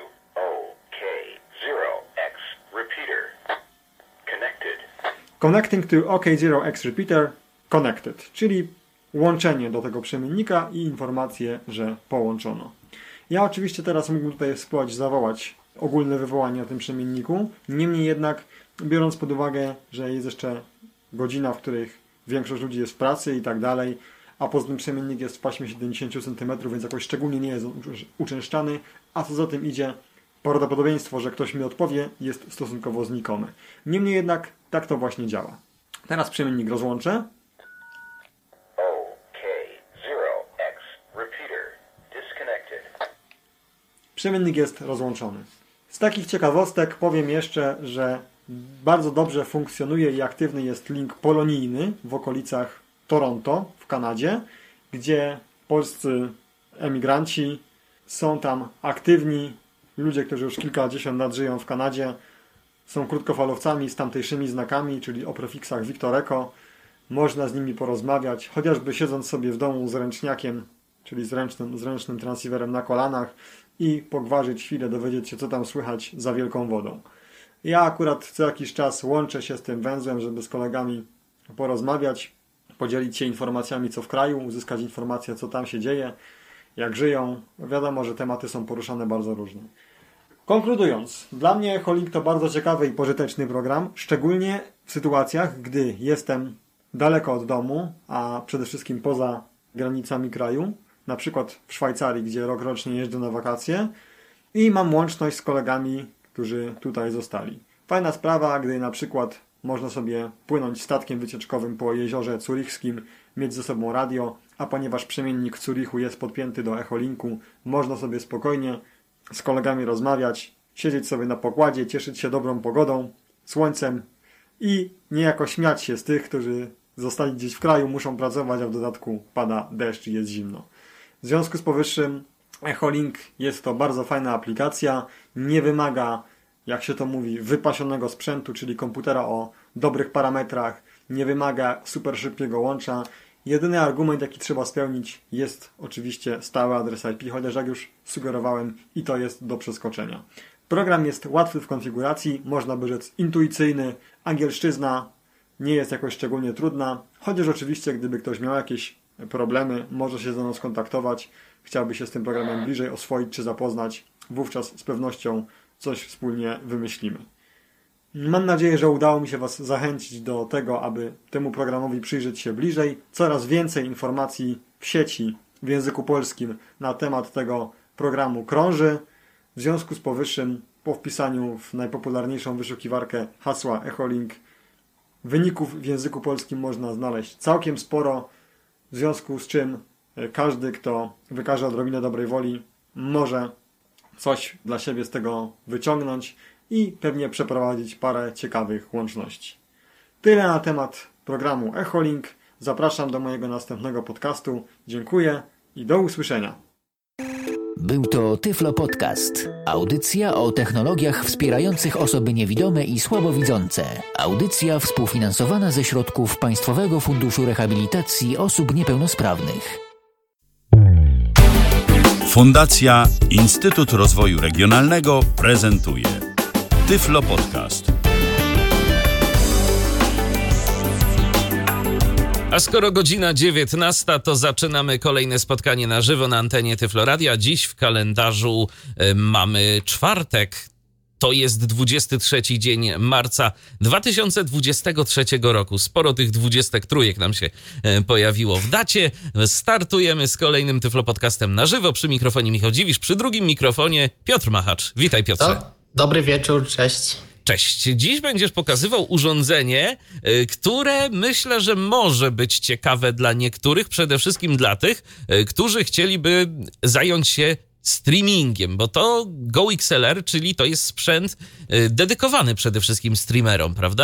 OK0X repeater. Connected. Connecting to OK0X repeater connected, czyli łączenie do tego przemiennika i informację, że połączono. Ja oczywiście teraz mógłbym tutaj spróbować zawołać ogólne wywołanie na tym przemienniku, niemniej jednak biorąc pod uwagę, że jest jeszcze godzina, w których większość ludzi jest w pracy i tak dalej, a poza tym przemiennik jest w paśmie 70 cm, więc jakoś szczególnie nie jest uczęszczany, a co za tym idzie, prawdopodobieństwo, że ktoś mi odpowie, jest stosunkowo znikome. Niemniej jednak tak to właśnie działa. Teraz przemiennik rozłączę. OK0X repeater disconnected. Przemiennik jest rozłączony. Z takich ciekawostek powiem jeszcze, że bardzo dobrze funkcjonuje i aktywny jest link polonijny w okolicach Toronto w Kanadzie, gdzie polscy emigranci są tam aktywni. Ludzie, którzy już kilkadziesiąt lat żyją w Kanadzie, są krótkofalowcami z tamtejszymi znakami, czyli o prefiksach Victor Echo. Można z nimi porozmawiać, chociażby siedząc sobie w domu z ręczniakiem, czyli z ręcznym transceiverem na kolanach i pogwarzyć chwilę, dowiedzieć się, co tam słychać za wielką wodą. Ja akurat co jakiś czas łączę się z tym węzłem, żeby z kolegami porozmawiać, podzielić się informacjami, co w kraju, uzyskać informacje, co tam się dzieje, jak żyją. Wiadomo, że tematy są poruszane bardzo różne. Konkludując, dla mnie Echolink to bardzo ciekawy i pożyteczny program, szczególnie w sytuacjach, gdy jestem daleko od domu, a przede wszystkim poza granicami kraju, na przykład w Szwajcarii, gdzie rokrocznie jeżdżę na wakacje i mam łączność z kolegami, którzy tutaj zostali. Fajna sprawa, gdy na przykład można sobie płynąć statkiem wycieczkowym po jeziorze Zurichskim, mieć ze sobą radio, a ponieważ przemiennik w Zurichu jest podpięty do Echolinku, można sobie spokojnie z kolegami rozmawiać, siedzieć sobie na pokładzie, cieszyć się dobrą pogodą, słońcem i niejako śmiać się z tych, którzy zostali gdzieś w kraju, muszą pracować, a w dodatku pada deszcz i jest zimno. W związku z powyższym Echolink jest to bardzo fajna aplikacja, nie wymaga, jak się to mówi, wypasionego sprzętu, czyli komputera o dobrych parametrach, nie wymaga super szybkiego łącza. Jedyny argument, jaki trzeba spełnić, jest oczywiście stały adres IP, chociaż jak już sugerowałem, i to jest do przeskoczenia. Program jest łatwy w konfiguracji, można by rzec intuicyjny, angielszczyzna nie jest jakoś szczególnie trudna, chociaż oczywiście gdyby ktoś miał jakieś problemy, może się ze mną skontaktować, chciałby się z tym programem bliżej oswoić czy zapoznać, wówczas z pewnością coś wspólnie wymyślimy. Mam nadzieję, że udało mi się Was zachęcić do tego, aby temu programowi przyjrzeć się bliżej. Coraz więcej informacji w sieci w języku polskim na temat tego programu krąży. W związku z powyższym, po wpisaniu w najpopularniejszą wyszukiwarkę hasła Echolink, wyników w języku polskim można znaleźć całkiem sporo, w związku z czym każdy, kto wykaże odrobinę dobrej woli, może coś dla siebie z tego wyciągnąć i pewnie przeprowadzić parę ciekawych łączności. Tyle na temat programu Echolink. Zapraszam do mojego następnego podcastu. Dziękuję i do usłyszenia. Był to Tyflo Podcast. Audycja o technologiach wspierających osoby niewidome i słabowidzące. Audycja współfinansowana ze środków Państwowego Funduszu Rehabilitacji Osób Niepełnosprawnych. Fundacja Instytut Rozwoju Regionalnego prezentuje Tyflo Podcast. A skoro godzina 19, to zaczynamy kolejne spotkanie na żywo na antenie Tyflo Radia. Dziś w kalendarzu mamy czwartek. To jest 23 dzień marca 2023 roku. Sporo tych 23 nam się pojawiło w dacie. Startujemy z kolejnym Tyflo Podcastem na żywo. Przy mikrofonie Michał Dziwisz, przy drugim mikrofonie Piotr Machacz. Witaj, Piotrze. Dobry wieczór, cześć. Cześć. Dziś będziesz pokazywał urządzenie, które myślę, że może być ciekawe dla niektórych, przede wszystkim dla tych, którzy chcieliby zająć się streamingiem, bo to GoXLR, czyli to jest sprzęt dedykowany przede wszystkim streamerom, prawda?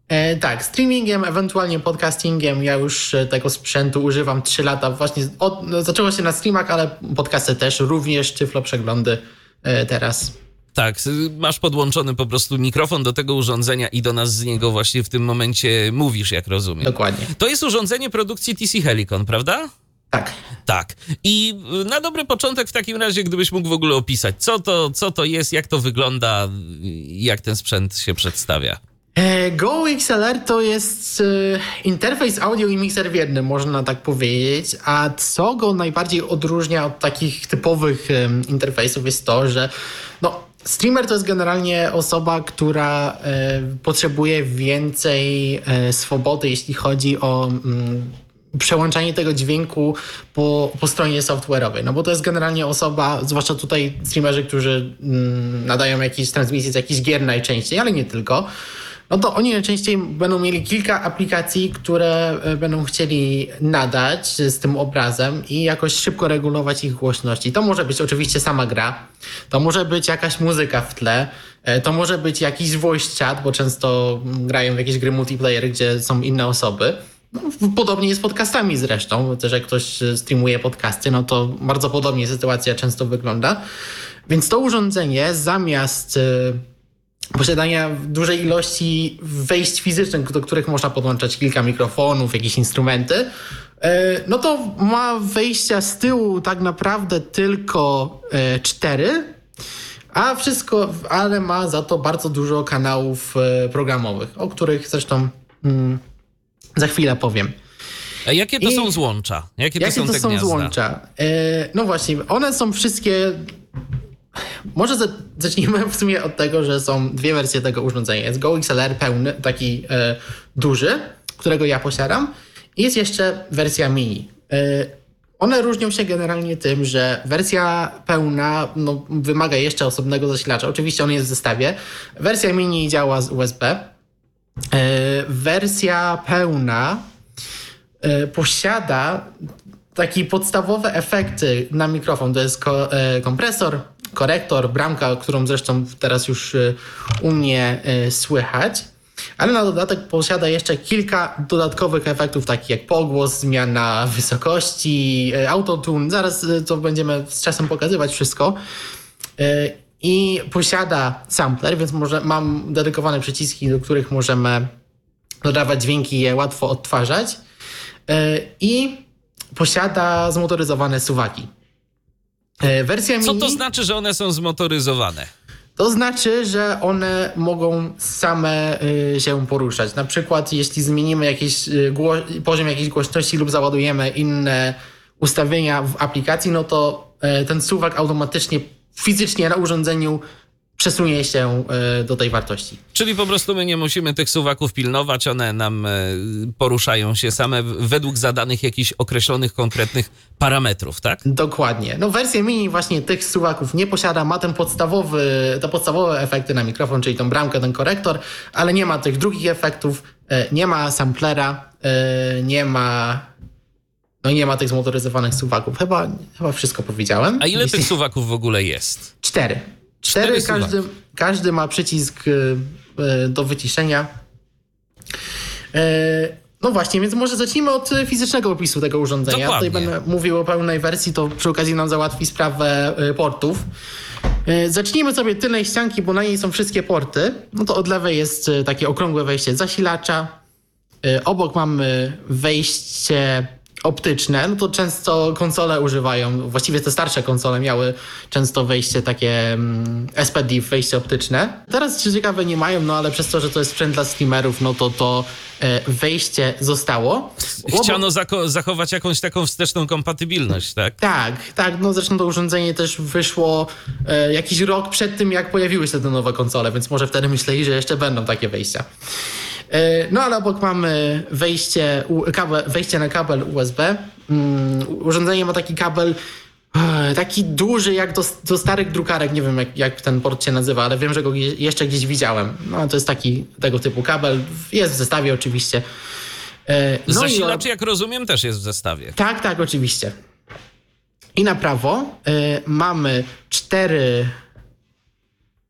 Tak, streamingiem, ewentualnie podcastingiem. Ja już tego sprzętu używam 3 lata. Właśnie zaczęło się na streamach, ale podcasty też, również Tyflo Przeglądy teraz. Tak, masz podłączony po prostu mikrofon do tego urządzenia i do nas z niego właśnie w tym momencie mówisz, jak rozumiem. Dokładnie. To jest urządzenie produkcji TC Helicon, prawda? Tak. Tak. I na dobry początek w takim razie, gdybyś mógł w ogóle opisać, co to jest, jak to wygląda, jak ten sprzęt się przedstawia. Go XLR to jest interfejs audio i mikser w jednym, można tak powiedzieć, a co go najbardziej odróżnia od takich typowych interfejsów jest to, że streamer to jest generalnie osoba, która potrzebuje więcej swobody, jeśli chodzi o przełączanie tego dźwięku po stronie software'owej. No bo to jest generalnie osoba, zwłaszcza tutaj streamerzy, którzy nadają jakieś transmisje z jakichś gier najczęściej, ale nie tylko, no to oni najczęściej będą mieli kilka aplikacji, które będą chcieli nadać z tym obrazem i jakoś szybko regulować ich głośności. To może być oczywiście sama gra, to może być jakaś muzyka w tle, to może być jakiś voice chat, bo często grają w jakieś gry multiplayer, gdzie są inne osoby. No, podobnie jest z podcastami zresztą, też jak ktoś streamuje podcasty, no to bardzo podobnie sytuacja często wygląda. Więc to urządzenie zamiast posiadania dużej ilości wejść fizycznych, do których można podłączać kilka mikrofonów, jakieś instrumenty, no to ma wejścia z tyłu tak naprawdę tylko 4, ale ma za to bardzo dużo kanałów programowych, o których zresztą za chwilę powiem. A jakie to są złącza? Jakie to są te gniazda? Złącza? No właśnie, one są wszystkie... Może zacznijmy w sumie od tego, że są 2 wersje tego urządzenia. Jest Go XLR pełny, taki duży, którego ja posiadam, i jest jeszcze wersja mini. One różnią się generalnie tym, że wersja pełna wymaga jeszcze osobnego zasilacza. Oczywiście on jest w zestawie. Wersja mini działa z USB. Wersja pełna posiada takie podstawowe efekty na mikrofon. To jest kompresor, korektor, bramka, którą zresztą teraz już u mnie słychać. Ale na dodatek posiada jeszcze kilka dodatkowych efektów, takich jak pogłos, zmiana wysokości, autotune. Zaraz to będziemy z czasem pokazywać wszystko. I posiada sampler, więc mam dedykowane przyciski, do których możemy dodawać dźwięki i je łatwo odtwarzać. I posiada zmotoryzowane suwaki. Wersja mini... Co to znaczy, że one są zmotoryzowane? To znaczy, że one mogą same się poruszać. Na przykład jeśli zmienimy poziom jakiejś głośności lub załadujemy inne ustawienia w aplikacji, no to ten suwak automatycznie fizycznie na urządzeniu przesunie się do tej wartości. Czyli po prostu my nie musimy tych suwaków pilnować, one nam poruszają się same według zadanych jakichś określonych, konkretnych parametrów, tak? Dokładnie. No wersja mini właśnie tych suwaków nie posiada, ma te podstawowe efekty na mikrofon, czyli tą bramkę, ten korektor, ale nie ma tych drugich efektów, nie ma samplera, nie ma tych zmotoryzowanych suwaków. Chyba wszystko powiedziałem. A ile tych suwaków w ogóle jest? 4. Każdy ma przycisk do wyciszenia. No właśnie, więc może zacznijmy od fizycznego opisu tego urządzenia. Dokładnie. Tutaj będę mówił o pełnej wersji, to przy okazji nam załatwi sprawę portów. Zacznijmy sobie tylnej ścianki, bo na niej są wszystkie porty. No to od lewej jest takie okrągłe wejście zasilacza. Obok mamy wejście optyczne, no to często konsole używają, właściwie te starsze konsole miały często wejście takie SPDIF, wejście optyczne. Teraz ciekawe nie mają, no ale przez to, że to jest sprzęt dla streamerów, no to wejście zostało. Chciano zachować jakąś taką wsteczną kompatybilność, tak? Tak, no zresztą to urządzenie też wyszło jakiś rok przed tym, jak pojawiły się te nowe konsole, więc może wtedy myśleli, że jeszcze będą takie wejścia. No ale obok mamy wejście na kabel USB. Urządzenie ma taki kabel taki duży jak do starych drukarek. Nie wiem jak ten port się nazywa, ale wiem, że go jeszcze gdzieś widziałem. No to jest tego typu kabel. Jest w zestawie oczywiście. Zasilacz, jak rozumiem, też jest w zestawie. Tak, oczywiście. I na prawo mamy 4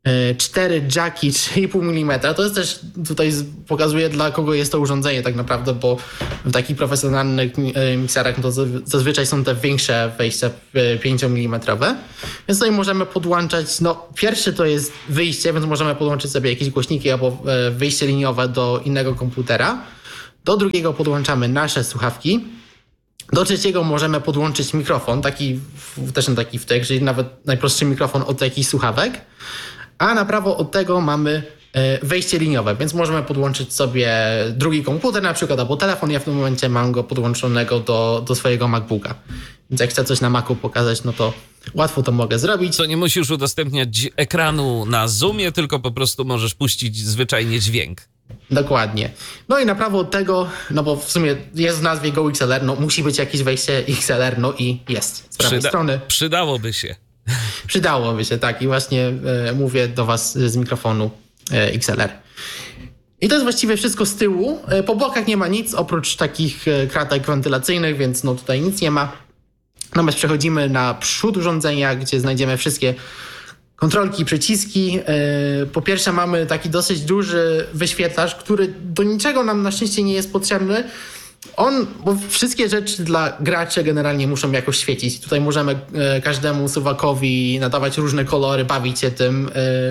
4 jacki 3,5 mm. To jest też tutaj pokazuje, dla kogo jest to urządzenie tak naprawdę, bo w takich profesjonalnych mikserach to zazwyczaj są te większe wejścia 5 mm. Więc tutaj możemy podłączać, no pierwszy to jest wyjście, więc możemy podłączyć sobie jakieś głośniki albo wyjście liniowe do innego komputera. Do drugiego podłączamy nasze słuchawki. Do trzeciego możemy podłączyć mikrofon, taki wtek, czyli nawet najprostszy mikrofon od jakichś słuchawek. A na prawo od tego mamy wejście liniowe, więc możemy podłączyć sobie drugi komputer na przykład, albo telefon. Ja w tym momencie mam go podłączonego do swojego MacBooka. Więc jak chcę coś na Macu pokazać, no to łatwo to mogę zrobić. To nie musisz udostępniać ekranu na Zoomie, tylko po prostu możesz puścić zwyczajnie dźwięk. Dokładnie. No i na prawo od tego, no bo w sumie jest w nazwie Go XLR, no musi być jakieś wejście XLR, no i jest z prawej strony. Przydałoby się. Przydałoby się, tak. I właśnie mówię do was z mikrofonu XLR. I to jest właściwie wszystko z tyłu. Po bokach nie ma nic, oprócz takich kratek wentylacyjnych, więc no tutaj nic nie ma. Natomiast przechodzimy na przód urządzenia, gdzie znajdziemy wszystkie kontrolki, przyciski. Po pierwsze mamy taki dosyć duży wyświetlacz, który do niczego nam na szczęście nie jest potrzebny. Bo wszystkie rzeczy dla graczy generalnie muszą jakoś świecić. Tutaj możemy każdemu suwakowi nadawać różne kolory, bawić się tym.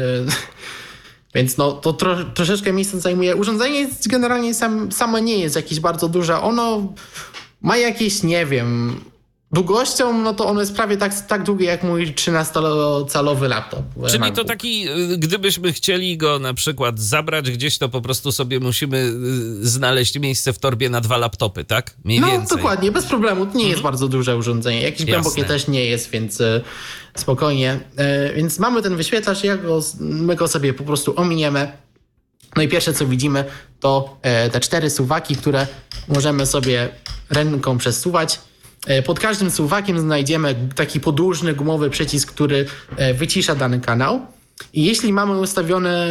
Więc no, to troszeczkę miejsca zajmuje. Urządzenie jest generalnie samo nie jest jakieś bardzo duże. Ono ma jakieś, nie wiem, długością, no to ono jest prawie tak długie jak mój 13-calowy laptop. Czyli MacBook. to taki, gdybyśmy chcieli go na przykład zabrać gdzieś, to po prostu sobie musimy znaleźć miejsce w torbie na 2 laptopy, tak? Mniej więcej. Dokładnie, bez problemu. To nie jest bardzo duże urządzenie. Jakieś głębokie też nie jest, więc spokojnie. Więc mamy ten wyświetlacz, my go sobie po prostu ominiemy. No i pierwsze co widzimy to te 4 suwaki, które możemy sobie ręką przesuwać. Pod każdym suwakiem znajdziemy taki podłużny, gumowy przycisk, który wycisza dany kanał. I jeśli mamy ustawione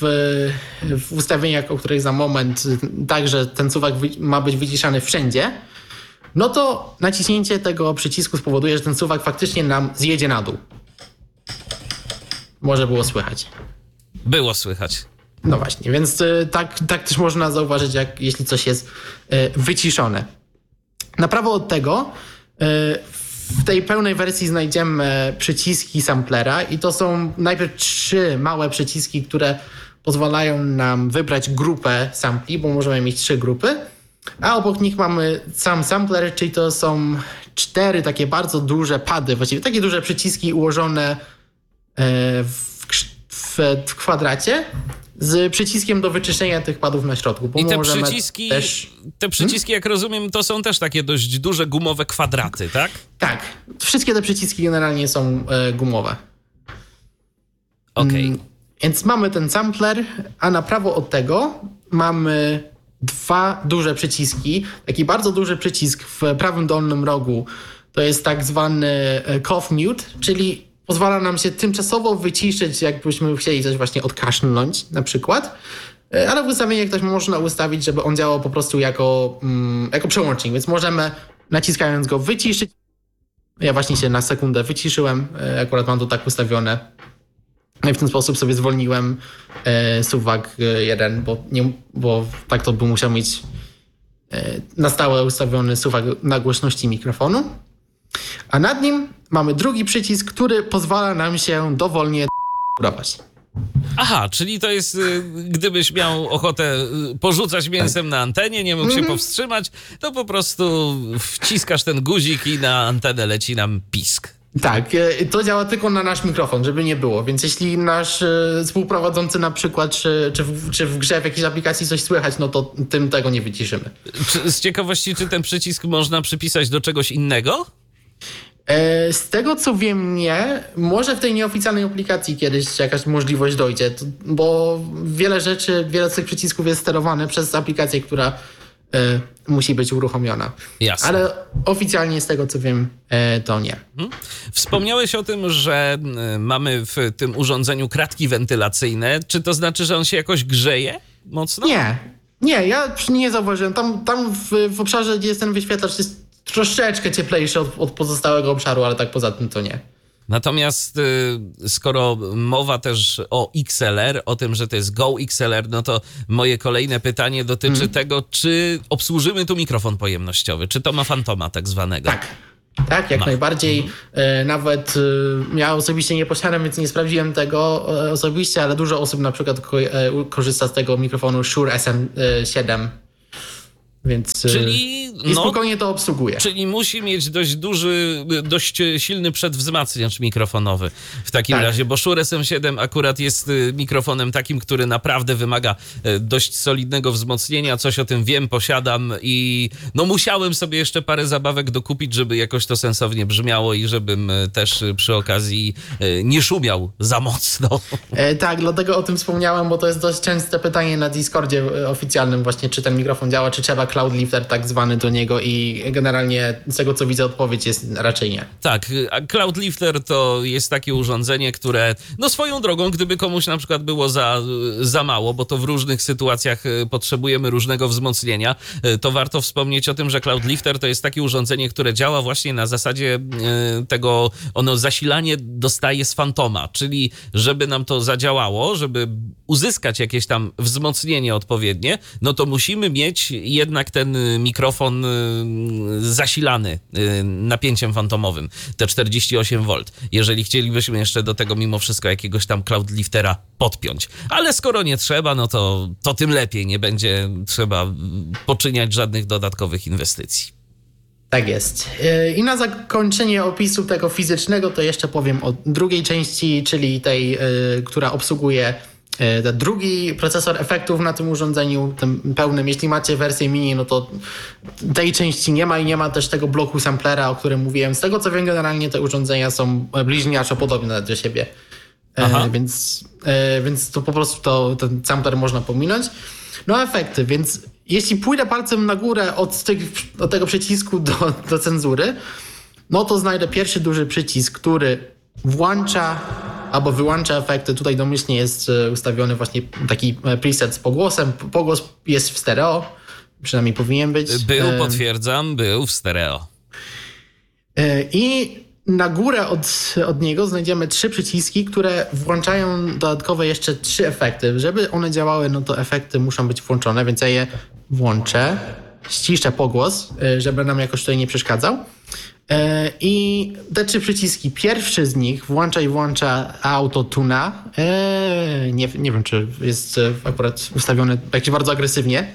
w ustawieniach, o których za moment, tak, że ten suwak ma być wyciszany wszędzie, no to naciśnięcie tego przycisku spowoduje, że ten suwak faktycznie nam zjedzie na dół. Może było słychać. Było słychać. No właśnie, więc tak też można zauważyć, jeśli coś jest wyciszone. Na prawo od tego w tej pełnej wersji znajdziemy przyciski samplera i to są najpierw 3 małe przyciski, które pozwalają nam wybrać grupę sampli, bo możemy mieć 3 grupy, a obok nich mamy sam sampler, czyli to są 4 takie bardzo duże pady, właściwie takie duże przyciski ułożone w kwadracie z przyciskiem do wyczyszczenia tych padów na środku. I te przyciski, jak rozumiem, to są też takie dość duże gumowe kwadraty, tak? Tak. Wszystkie te przyciski generalnie są gumowe. Okej. Więc mamy ten sampler, a na prawo od tego mamy 2 duże przyciski. Taki bardzo duży przycisk w prawym dolnym rogu to jest tak zwany cough mute, czyli pozwala nam się tymczasowo wyciszyć, jakbyśmy chcieli coś właśnie odkaszlnąć na przykład. Ale w ustawieniach też można ustawić, żeby on działał po prostu jako przełącznik, więc możemy naciskając go wyciszyć. Ja właśnie się na sekundę wyciszyłem, akurat mam to tak ustawione. No i w ten sposób sobie zwolniłem suwak 1, bo tak to bym musiał mieć na stałe ustawiony suwak na głośności mikrofonu. A nad nim mamy drugi przycisk, który pozwala nam się dowolnie d***rować. Aha, czyli to jest, gdybyś miał ochotę porzucać mięsem na antenie, nie mógł się powstrzymać, to po prostu wciskasz ten guzik i na antenę leci nam pisk. Tak, to działa tylko na nasz mikrofon, żeby nie było, więc jeśli nasz współprowadzący na przykład, czy w grze w jakiejś aplikacji coś słychać, no to tym tego nie wyciszymy. Z ciekawości, czy ten przycisk można przypisać do czegoś innego? Z tego co wiem, nie. Może w tej nieoficjalnej aplikacji kiedyś jakaś możliwość dojdzie, bo wiele z tych przycisków jest sterowane przez aplikację, która musi być uruchomiona. Jasne. Ale oficjalnie z tego co wiem, to nie. Wspomniałeś o tym, że mamy w tym urządzeniu kratki wentylacyjne. Czy to znaczy, że on się jakoś grzeje mocno? Nie, ja nie zauważyłem. Tam w obszarze, gdzie jest ten wyświetlacz, jest troszeczkę cieplejszy od pozostałego obszaru, ale tak poza tym to nie. Natomiast skoro mowa też o XLR, o tym, że to jest Go XLR, no to moje kolejne pytanie dotyczy tego, czy obsłużymy tu mikrofon pojemnościowy, czy to ma fantoma tak zwanego. Tak, jak najbardziej. Nawet ja osobiście nie posiadam, więc nie sprawdziłem tego osobiście, ale dużo osób na przykład korzysta z tego mikrofonu Shure SM7. Więc czyli spokojnie to obsługuje. Czyli musi mieć dość silny przedwzmacniacz mikrofonowy w takim razie, bo Shure SM7 akurat jest mikrofonem takim, który naprawdę wymaga dość solidnego wzmocnienia. Coś o tym wiem, posiadam i musiałem sobie jeszcze parę zabawek dokupić, żeby jakoś to sensownie brzmiało i żebym też przy okazji nie szumiał za mocno. Tak, dlatego o tym wspomniałem, bo to jest dość częste pytanie na Discordzie oficjalnym właśnie, czy ten mikrofon działa, czy trzeba Cloud Lifter tak zwany do niego i generalnie z tego co widzę odpowiedź jest raczej nie. Tak, a Cloud Lifter to jest takie urządzenie, które swoją drogą, gdyby komuś na przykład było za mało, bo to w różnych sytuacjach potrzebujemy różnego wzmocnienia, to warto wspomnieć o tym, że Cloud Lifter to jest takie urządzenie, które działa właśnie na zasadzie tego, zasilanie dostaje z fantoma, czyli żeby nam to zadziałało, żeby uzyskać jakieś tam wzmocnienie odpowiednie, to musimy mieć jednak ten mikrofon zasilany napięciem fantomowym, te 48V. Jeżeli chcielibyśmy jeszcze do tego mimo wszystko jakiegoś tam Cloud Liftera podpiąć. Ale skoro nie trzeba, to tym lepiej. Nie będzie trzeba poczyniać żadnych dodatkowych inwestycji. Tak jest. I na zakończenie opisu tego fizycznego to jeszcze powiem o drugiej części, czyli tej, która obsługuje drugi procesor efektów na tym urządzeniu, tym pełnym. Jeśli macie wersję mini, to tej części nie ma i nie ma też tego bloku samplera, o którym mówiłem. Z tego co wiem, generalnie te urządzenia są bliźniaczo podobne do siebie. Więc to po prostu ten sampler można pominąć. Efekty, więc jeśli pójdę palcem na górę od tego przycisku do cenzury, to znajdę pierwszy duży przycisk, który włącza albo wyłącza efekty. Tutaj domyślnie jest ustawiony właśnie taki preset z pogłosem. Pogłos jest w stereo, przynajmniej powinien być. Potwierdzam, był w stereo. I na górę od niego znajdziemy 3 przyciski, które włączają dodatkowe jeszcze 3 efekty. Żeby one działały, to efekty muszą być włączone, więc ja je włączę, ściszę pogłos, żeby nam jakoś tutaj nie przeszkadzał. I te 3 przyciski, pierwszy z nich włącza i włącza autotuna. Nie wiem, czy jest akurat ustawiony jakoś bardzo agresywnie.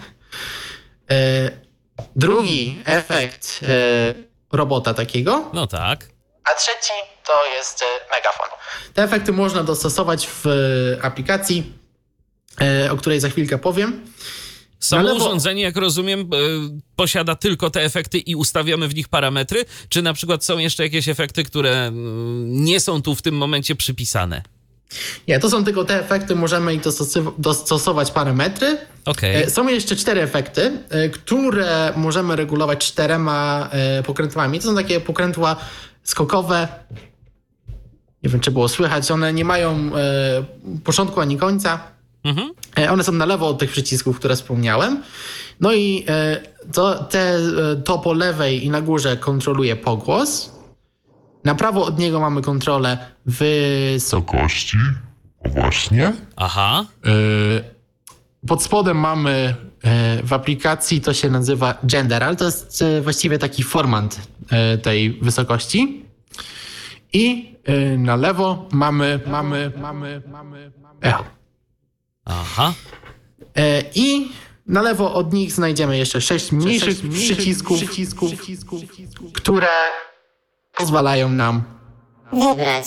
Drugi efekt robota takiego. No tak. A trzeci to jest megafon. Te efekty można dostosować w aplikacji, o której za chwilkę powiem. Samo urządzenie, jak rozumiem, posiada tylko te efekty i ustawiamy w nich parametry? Czy na przykład są jeszcze jakieś efekty, które nie są tu w tym momencie przypisane? Nie, to są tylko te efekty, możemy ich dostosować parametry. Okay. Są jeszcze 4 efekty, które możemy regulować 4 pokrętłami. To są takie pokrętła skokowe. Nie wiem, czy było słychać. One nie mają początku ani końca. Mhm. One są na lewo od tych przycisków, które wspomniałem. I to po lewej i na górze kontroluje pogłos. Na prawo od niego mamy kontrolę wysokości. Właśnie. Aha. Pod spodem mamy w aplikacji, to się nazywa gender, ale to jest właściwie taki format tej wysokości. I na lewo mamy echo. Aha. I na lewo od nich znajdziemy jeszcze 6 mniejszych przycisków, które pozwalają nam wybrać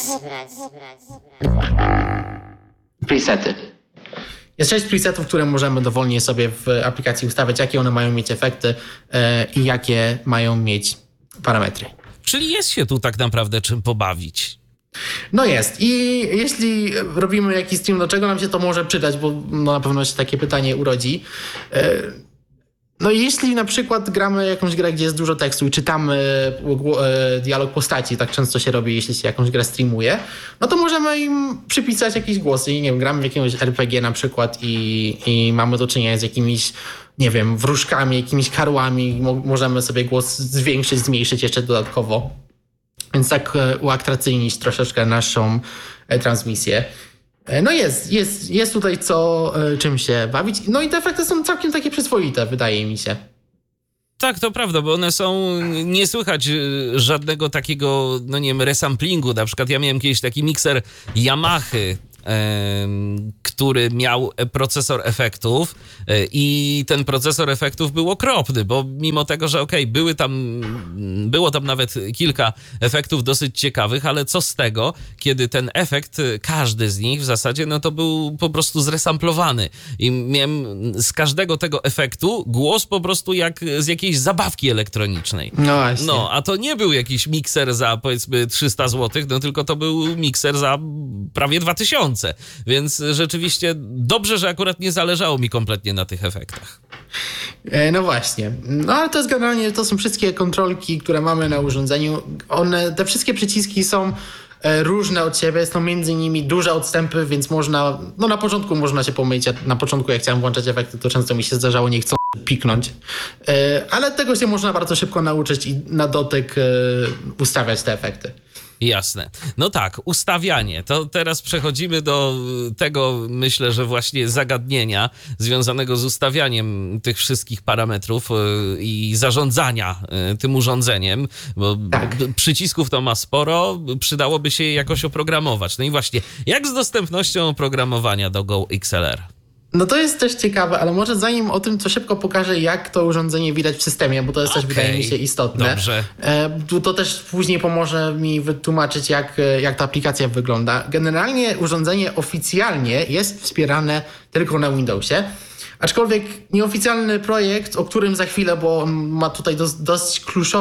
presety. Jest 6 presetów, które możemy dowolnie sobie w aplikacji ustawiać, jakie one mają mieć efekty i jakie mają mieć parametry. Czyli jest się tu tak naprawdę czym pobawić. Jest. I jeśli robimy jakiś stream, do czego nam się to może przydać, bo na pewno się takie pytanie urodzi. Jeśli na przykład gramy jakąś grę, gdzie jest dużo tekstu i czytamy dialog postaci, tak często się robi, jeśli się jakąś grę streamuje, to możemy im przypisać jakieś głosy i nie wiem, gramy w jakiegoś RPG na przykład i mamy do czynienia z jakimiś, nie wiem, wróżkami, jakimiś karłami, możemy sobie głos zwiększyć, zmniejszyć jeszcze dodatkowo. Więc tak uatrakcyjnić troszeczkę naszą transmisję. No jest tutaj czym się bawić. No i te efekty są całkiem takie przyzwoite, wydaje mi się. Tak, to prawda, bo one są, nie słychać żadnego takiego, no nie wiem, resamplingu. Na przykład ja miałem kiedyś taki mikser Yamahy, który miał procesor efektów i ten procesor efektów był okropny, bo mimo tego, że było tam nawet kilka efektów dosyć ciekawych, ale co z tego, kiedy ten efekt, każdy z nich w zasadzie, no to był po prostu zresamplowany i miałem z każdego tego efektu głos po prostu jak z jakiejś zabawki elektronicznej. No właśnie. No, a to nie był jakiś mikser za powiedzmy 300 zł, no tylko to był mikser za prawie 2000. Więc rzeczywiście dobrze, że akurat nie zależało mi kompletnie na tych efektach. No właśnie. No ale to jest generalnie, to są wszystkie kontrolki, które mamy na urządzeniu. Te wszystkie przyciski są różne od siebie, są między nimi duże odstępy, więc można, no na początku można się pomylić. Na początku jak chciałem włączać efekty, to często mi się zdarzało nie chcą piknąć. Ale tego się można bardzo szybko nauczyć i na dotyk ustawiać te efekty. Jasne. No tak, ustawianie. To teraz przechodzimy do tego, myślę, że właśnie zagadnienia związanego z ustawianiem tych wszystkich parametrów i zarządzania tym urządzeniem, bo tak. Przycisków to ma sporo, przydałoby się je jakoś oprogramować. No i właśnie, jak z dostępnością oprogramowania do Go XLR? No to jest też ciekawe, ale może zanim o tym, to szybko pokażę, jak to urządzenie widać w systemie, bo to jest też, wydaje mi się, istotne. Dobrze. To też później pomoże mi wytłumaczyć, jak ta aplikacja wygląda. Generalnie urządzenie oficjalnie jest wspierane tylko na Windowsie, aczkolwiek nieoficjalny projekt, o którym za chwilę, bo on ma tutaj dość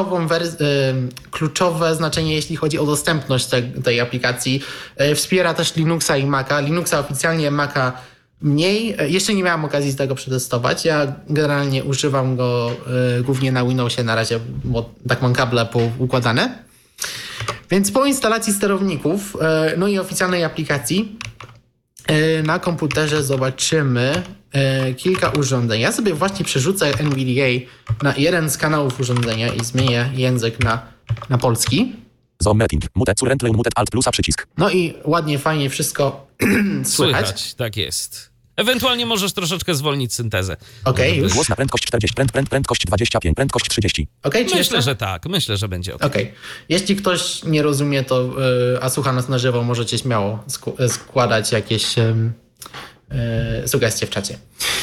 kluczowe znaczenie, jeśli chodzi o dostępność tej aplikacji, wspiera też Linuxa i Maca. Linuxa oficjalnie, Maca mniej. Jeszcze nie miałem okazji tego przetestować. Ja generalnie używam go głównie na Windowsie na razie, bo tak mam kable poukładane. Więc po instalacji sterowników, no i oficjalnej aplikacji, na komputerze zobaczymy kilka urządzeń. Ja sobie właśnie przerzucę NVDA na jeden z kanałów urządzenia i zmienię język na polski. Zoom meeting, mute, currently mute, alt plusa przycisk. No i ładnie, fajnie wszystko słychać. Tak jest. Ewentualnie możesz troszeczkę zwolnić syntezę. Okej, już. Głos na prędkość 40, prędkość 25, prędkość 30. Okej, czy Myślę, jeszcze? że tak. Myślę, że będzie ok. Okej. Jeśli ktoś nie rozumie, to a słucha nas na żywo, możecie śmiało składać jakieś sugestie w czacie.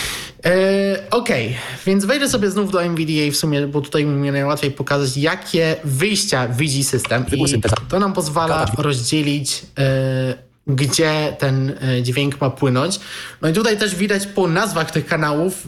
Okej, więc wejdę sobie znów do NVDA w sumie, bo tutaj mi najłatwiej pokazać, jakie wyjścia widzi system. I to nam pozwala rozdzielić, gdzie ten dźwięk ma płynąć. No i tutaj też widać po nazwach tych kanałów,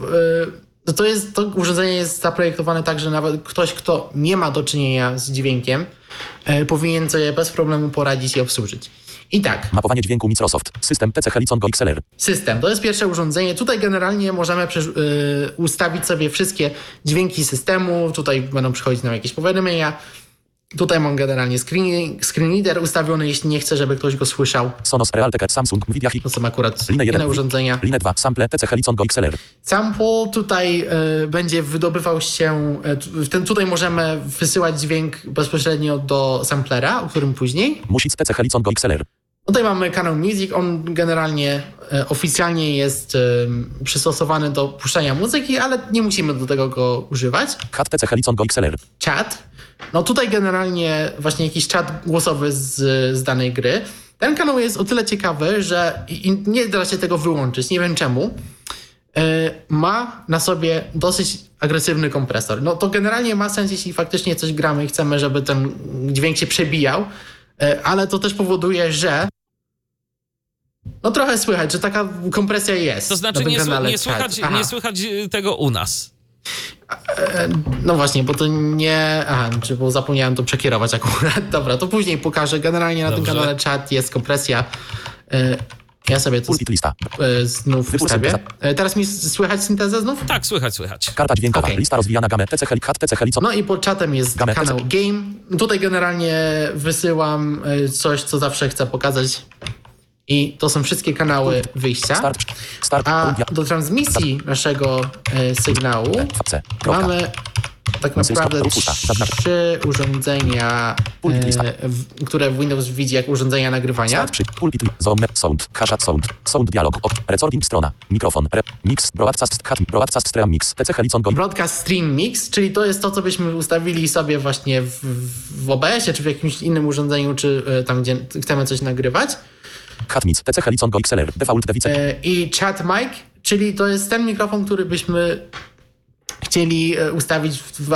to urządzenie jest zaprojektowane tak, że nawet ktoś, kto nie ma do czynienia z dźwiękiem, powinien sobie bez problemu poradzić i obsłużyć. I tak. Mapowanie dźwięku Microsoft. System TC Helicon Go XLR. System. To jest pierwsze urządzenie. Tutaj generalnie możemy ustawić sobie wszystkie dźwięki systemu. Tutaj będą przychodzić nam jakieś powiadomienia. Tutaj mam generalnie screen reader ustawiony, jeśli nie chcę, żeby ktoś go słyszał. Sonos, Realtek, Samsung, Nvidia Hit. To są akurat Linę 1, inne urządzenia. Linę 2, sample TC Helicon Go XLR. Sample tutaj będzie wydobywał się... Tutaj możemy wysyłać dźwięk bezpośrednio do samplera, o którym później. Music TC Helicon Go XLR. Tutaj mamy kanał Music, on generalnie oficjalnie jest przystosowany do puszczania muzyki, ale nie musimy do tego go używać. Chat TC Helicon Go XLR. Czat. No tutaj generalnie właśnie jakiś czat głosowy z danej gry. Ten kanał jest o tyle ciekawy, że nie da się tego wyłączyć, nie wiem czemu. Ma na sobie dosyć agresywny kompresor. No to generalnie ma sens, jeśli faktycznie coś gramy i chcemy, żeby ten dźwięk się przebijał, ale to też powoduje, że no trochę słychać, że taka kompresja jest. To znaczy nie słychać tego u nas. No właśnie, bo to nie... bo zapomniałem to przekierować akurat. Dobra, to później pokażę. Generalnie na tym kanale czat jest kompresja. Ja sobie to znów ustawię. Teraz mi słychać syntezę znów? Tak, słychać. Karta dźwiękowa, lista rozwijana, gamę, TC Helicon. No i pod czatem jest kanał Game. Tutaj generalnie wysyłam coś, co zawsze chcę pokazać. I to są wszystkie kanały wyjścia. A do transmisji naszego sygnału mamy tak naprawdę Pusta. Zaznacz. 3 urządzenia, Pulpit lista. które Windows widzi jak urządzenia nagrywania. Start 3. Pulpit. Zoom. Sound. Hashat sound. Sound dialog. Recording strona. Mikrofon. Mix. Broadcast. Cut. Broadcast stream mix. TC Helicon Go. Broadcast Stream Mix, czyli to jest to, co byśmy ustawili sobie właśnie w OBS-ie, czy w jakimś innym urządzeniu, czy tam, gdzie chcemy coś nagrywać. Cut mix. TC Helicon Go XLR. Default device. I Chat Mic, czyli to jest ten mikrofon, który byśmy chcieli ustawić w